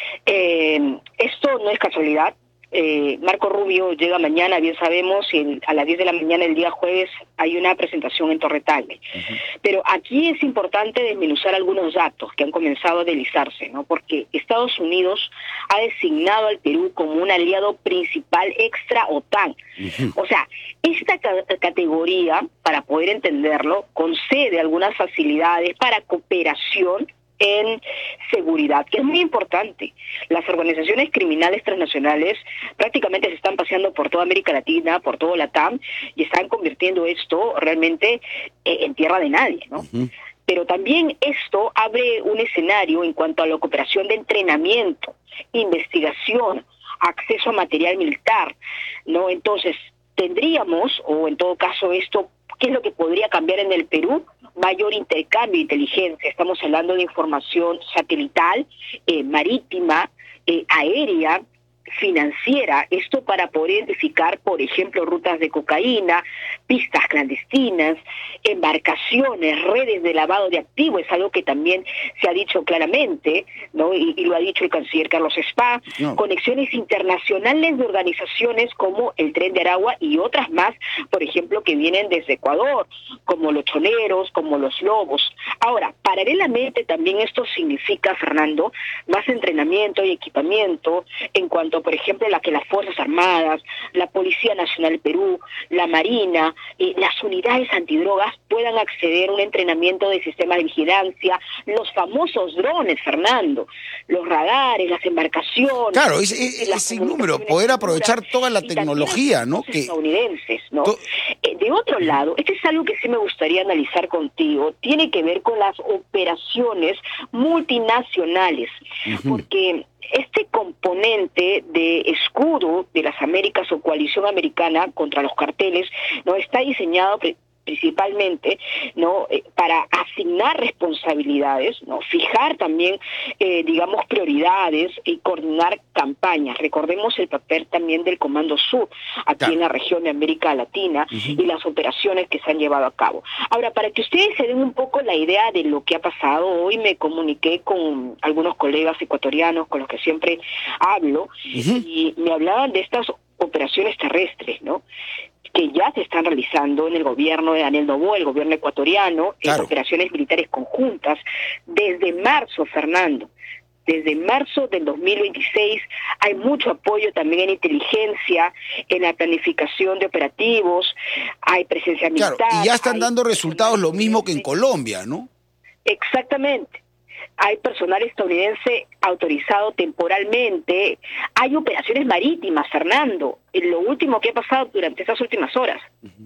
S1: eh, esto no es casualidad. Eh, Marco Rubio llega mañana, bien sabemos, y el, a las diez de la mañana el día jueves hay una presentación en Torre Tagle. Uh-huh. Pero aquí es importante desmenuzar algunos datos que han comenzado a deslizarse, ¿no? Porque Estados Unidos ha designado al Perú como un aliado principal extra OTAN. Uh-huh. O sea, esta ca- categoría, para poder entenderlo, concede algunas facilidades para cooperación en seguridad, que es muy importante. Las organizaciones criminales transnacionales prácticamente se están paseando por toda América Latina, por todo LATAM, y están convirtiendo esto realmente eh, en tierra de nadie, ¿no? Uh-huh. Pero también esto abre un escenario en cuanto a la cooperación de entrenamiento, investigación, acceso a material militar, ¿no? Entonces, tendríamos, o en todo caso esto, ¿qué es lo que podría cambiar en el Perú? Mayor intercambio de inteligencia. Estamos hablando de información satelital, eh, marítima, eh, aérea, financiera, esto para poder identificar, por ejemplo, rutas de cocaína, pistas clandestinas, embarcaciones, redes de lavado de activos, es algo que también se ha dicho claramente, ¿no? Y, y lo ha dicho el canciller Carlos Spa, no. Conexiones internacionales de organizaciones como el Tren de Aragua y otras más, por ejemplo, que vienen desde Ecuador, como los choneros, como los lobos. Ahora, paralelamente también esto significa, Fernando, más entrenamiento y equipamiento en cuanto, por ejemplo, la que las Fuerzas Armadas, la Policía Nacional del Perú, la Marina, eh, las unidades antidrogas puedan acceder a un entrenamiento de sistemas de vigilancia, los famosos drones, Fernando, los radares, las embarcaciones.
S11: Claro, es, es, es sin número, poder aprovechar toda la tecnología, ¿no?
S1: Que estadounidenses, ¿no? To... Eh, de otro lado, este es algo que sí me gustaría analizar contigo, tiene que ver con las operaciones multinacionales, uh-huh. Porque este componente de escudo de las Américas o coalición americana contra los carteles no está diseñado pre- principalmente no eh, para asignar responsabilidades, no fijar también eh, digamos prioridades y coordinar campañas. Recordemos el papel también del Comando Sur aquí claro. en la región de América Latina uh-huh. y las operaciones que se han llevado a cabo. Ahora, para que ustedes se den un poco la idea de lo que ha pasado, hoy me comuniqué con algunos colegas ecuatorianos con los que siempre hablo uh-huh. y me hablaban de estas operaciones terrestres, ¿no? Que ya se están realizando en el gobierno de Daniel Noboa, el gobierno ecuatoriano, claro. en operaciones militares conjuntas, desde marzo, Fernando. Desde marzo del dos mil veintiséis hay mucho apoyo también en inteligencia, en la planificación de operativos, hay presencia militar.
S11: Claro, y ya están dando resultados lo mismo que en Colombia, ¿no?
S1: Exactamente. Hay personal estadounidense autorizado temporalmente, hay operaciones marítimas, Fernando, en lo último que ha pasado durante estas últimas horas.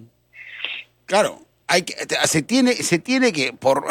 S11: Claro, hay que, se tiene, se tiene que, por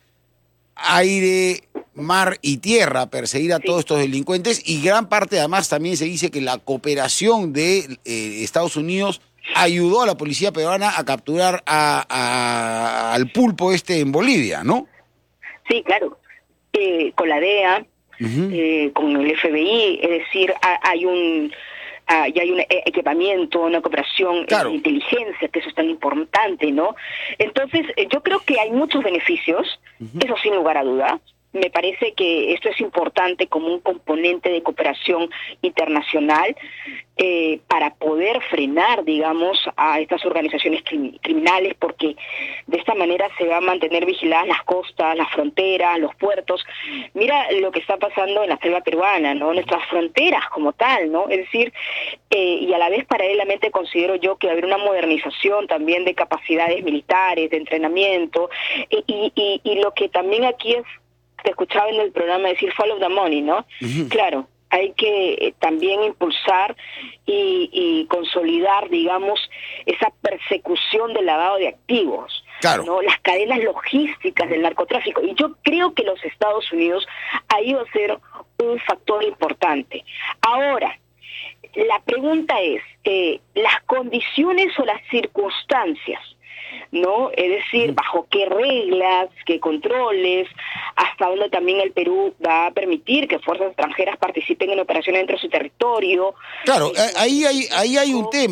S11: aire, mar y tierra, perseguir a sí. todos estos delincuentes, y gran parte además también se dice que la cooperación de eh, Estados Unidos ayudó a la policía peruana a capturar a, a, al pulpo este en Bolivia, ¿no?
S1: Sí, claro. Eh, con la D E A, uh-huh. eh, con el F B I, es decir, ha, hay un ah, ya hay un equipamiento, una cooperación claro. en inteligencia, que eso es tan importante, ¿no? Entonces, eh, yo creo que hay muchos beneficios, uh-huh. eso sin lugar a duda. Me parece que esto es importante como un componente de cooperación internacional eh, para poder frenar, digamos, a estas organizaciones crim- criminales, porque de esta manera se va a mantener vigiladas las costas, las fronteras, los puertos. Mira lo que está pasando en la selva peruana, ¿no? Nuestras fronteras como tal, ¿no? Es decir, eh, y a la vez paralelamente considero yo que va a haber una modernización también de capacidades militares, de entrenamiento, y, y, y, y lo que también aquí es, te escuchaba en el programa decir follow the money, ¿no? Uh-huh. Claro, hay que eh, también impulsar y, y consolidar, digamos, esa persecución del lavado de activos.
S11: Claro.
S1: ¿no? Las cadenas logísticas del narcotráfico. Y yo creo que los Estados Unidos ahí va a ser un factor importante. Ahora, la pregunta es, eh, las condiciones o las circunstancias, ¿no? Es decir, bajo qué reglas, qué controles, hasta dónde también el Perú va a permitir que fuerzas extranjeras participen en operaciones dentro de su territorio.
S11: Claro, ahí hay, ahí hay un tema.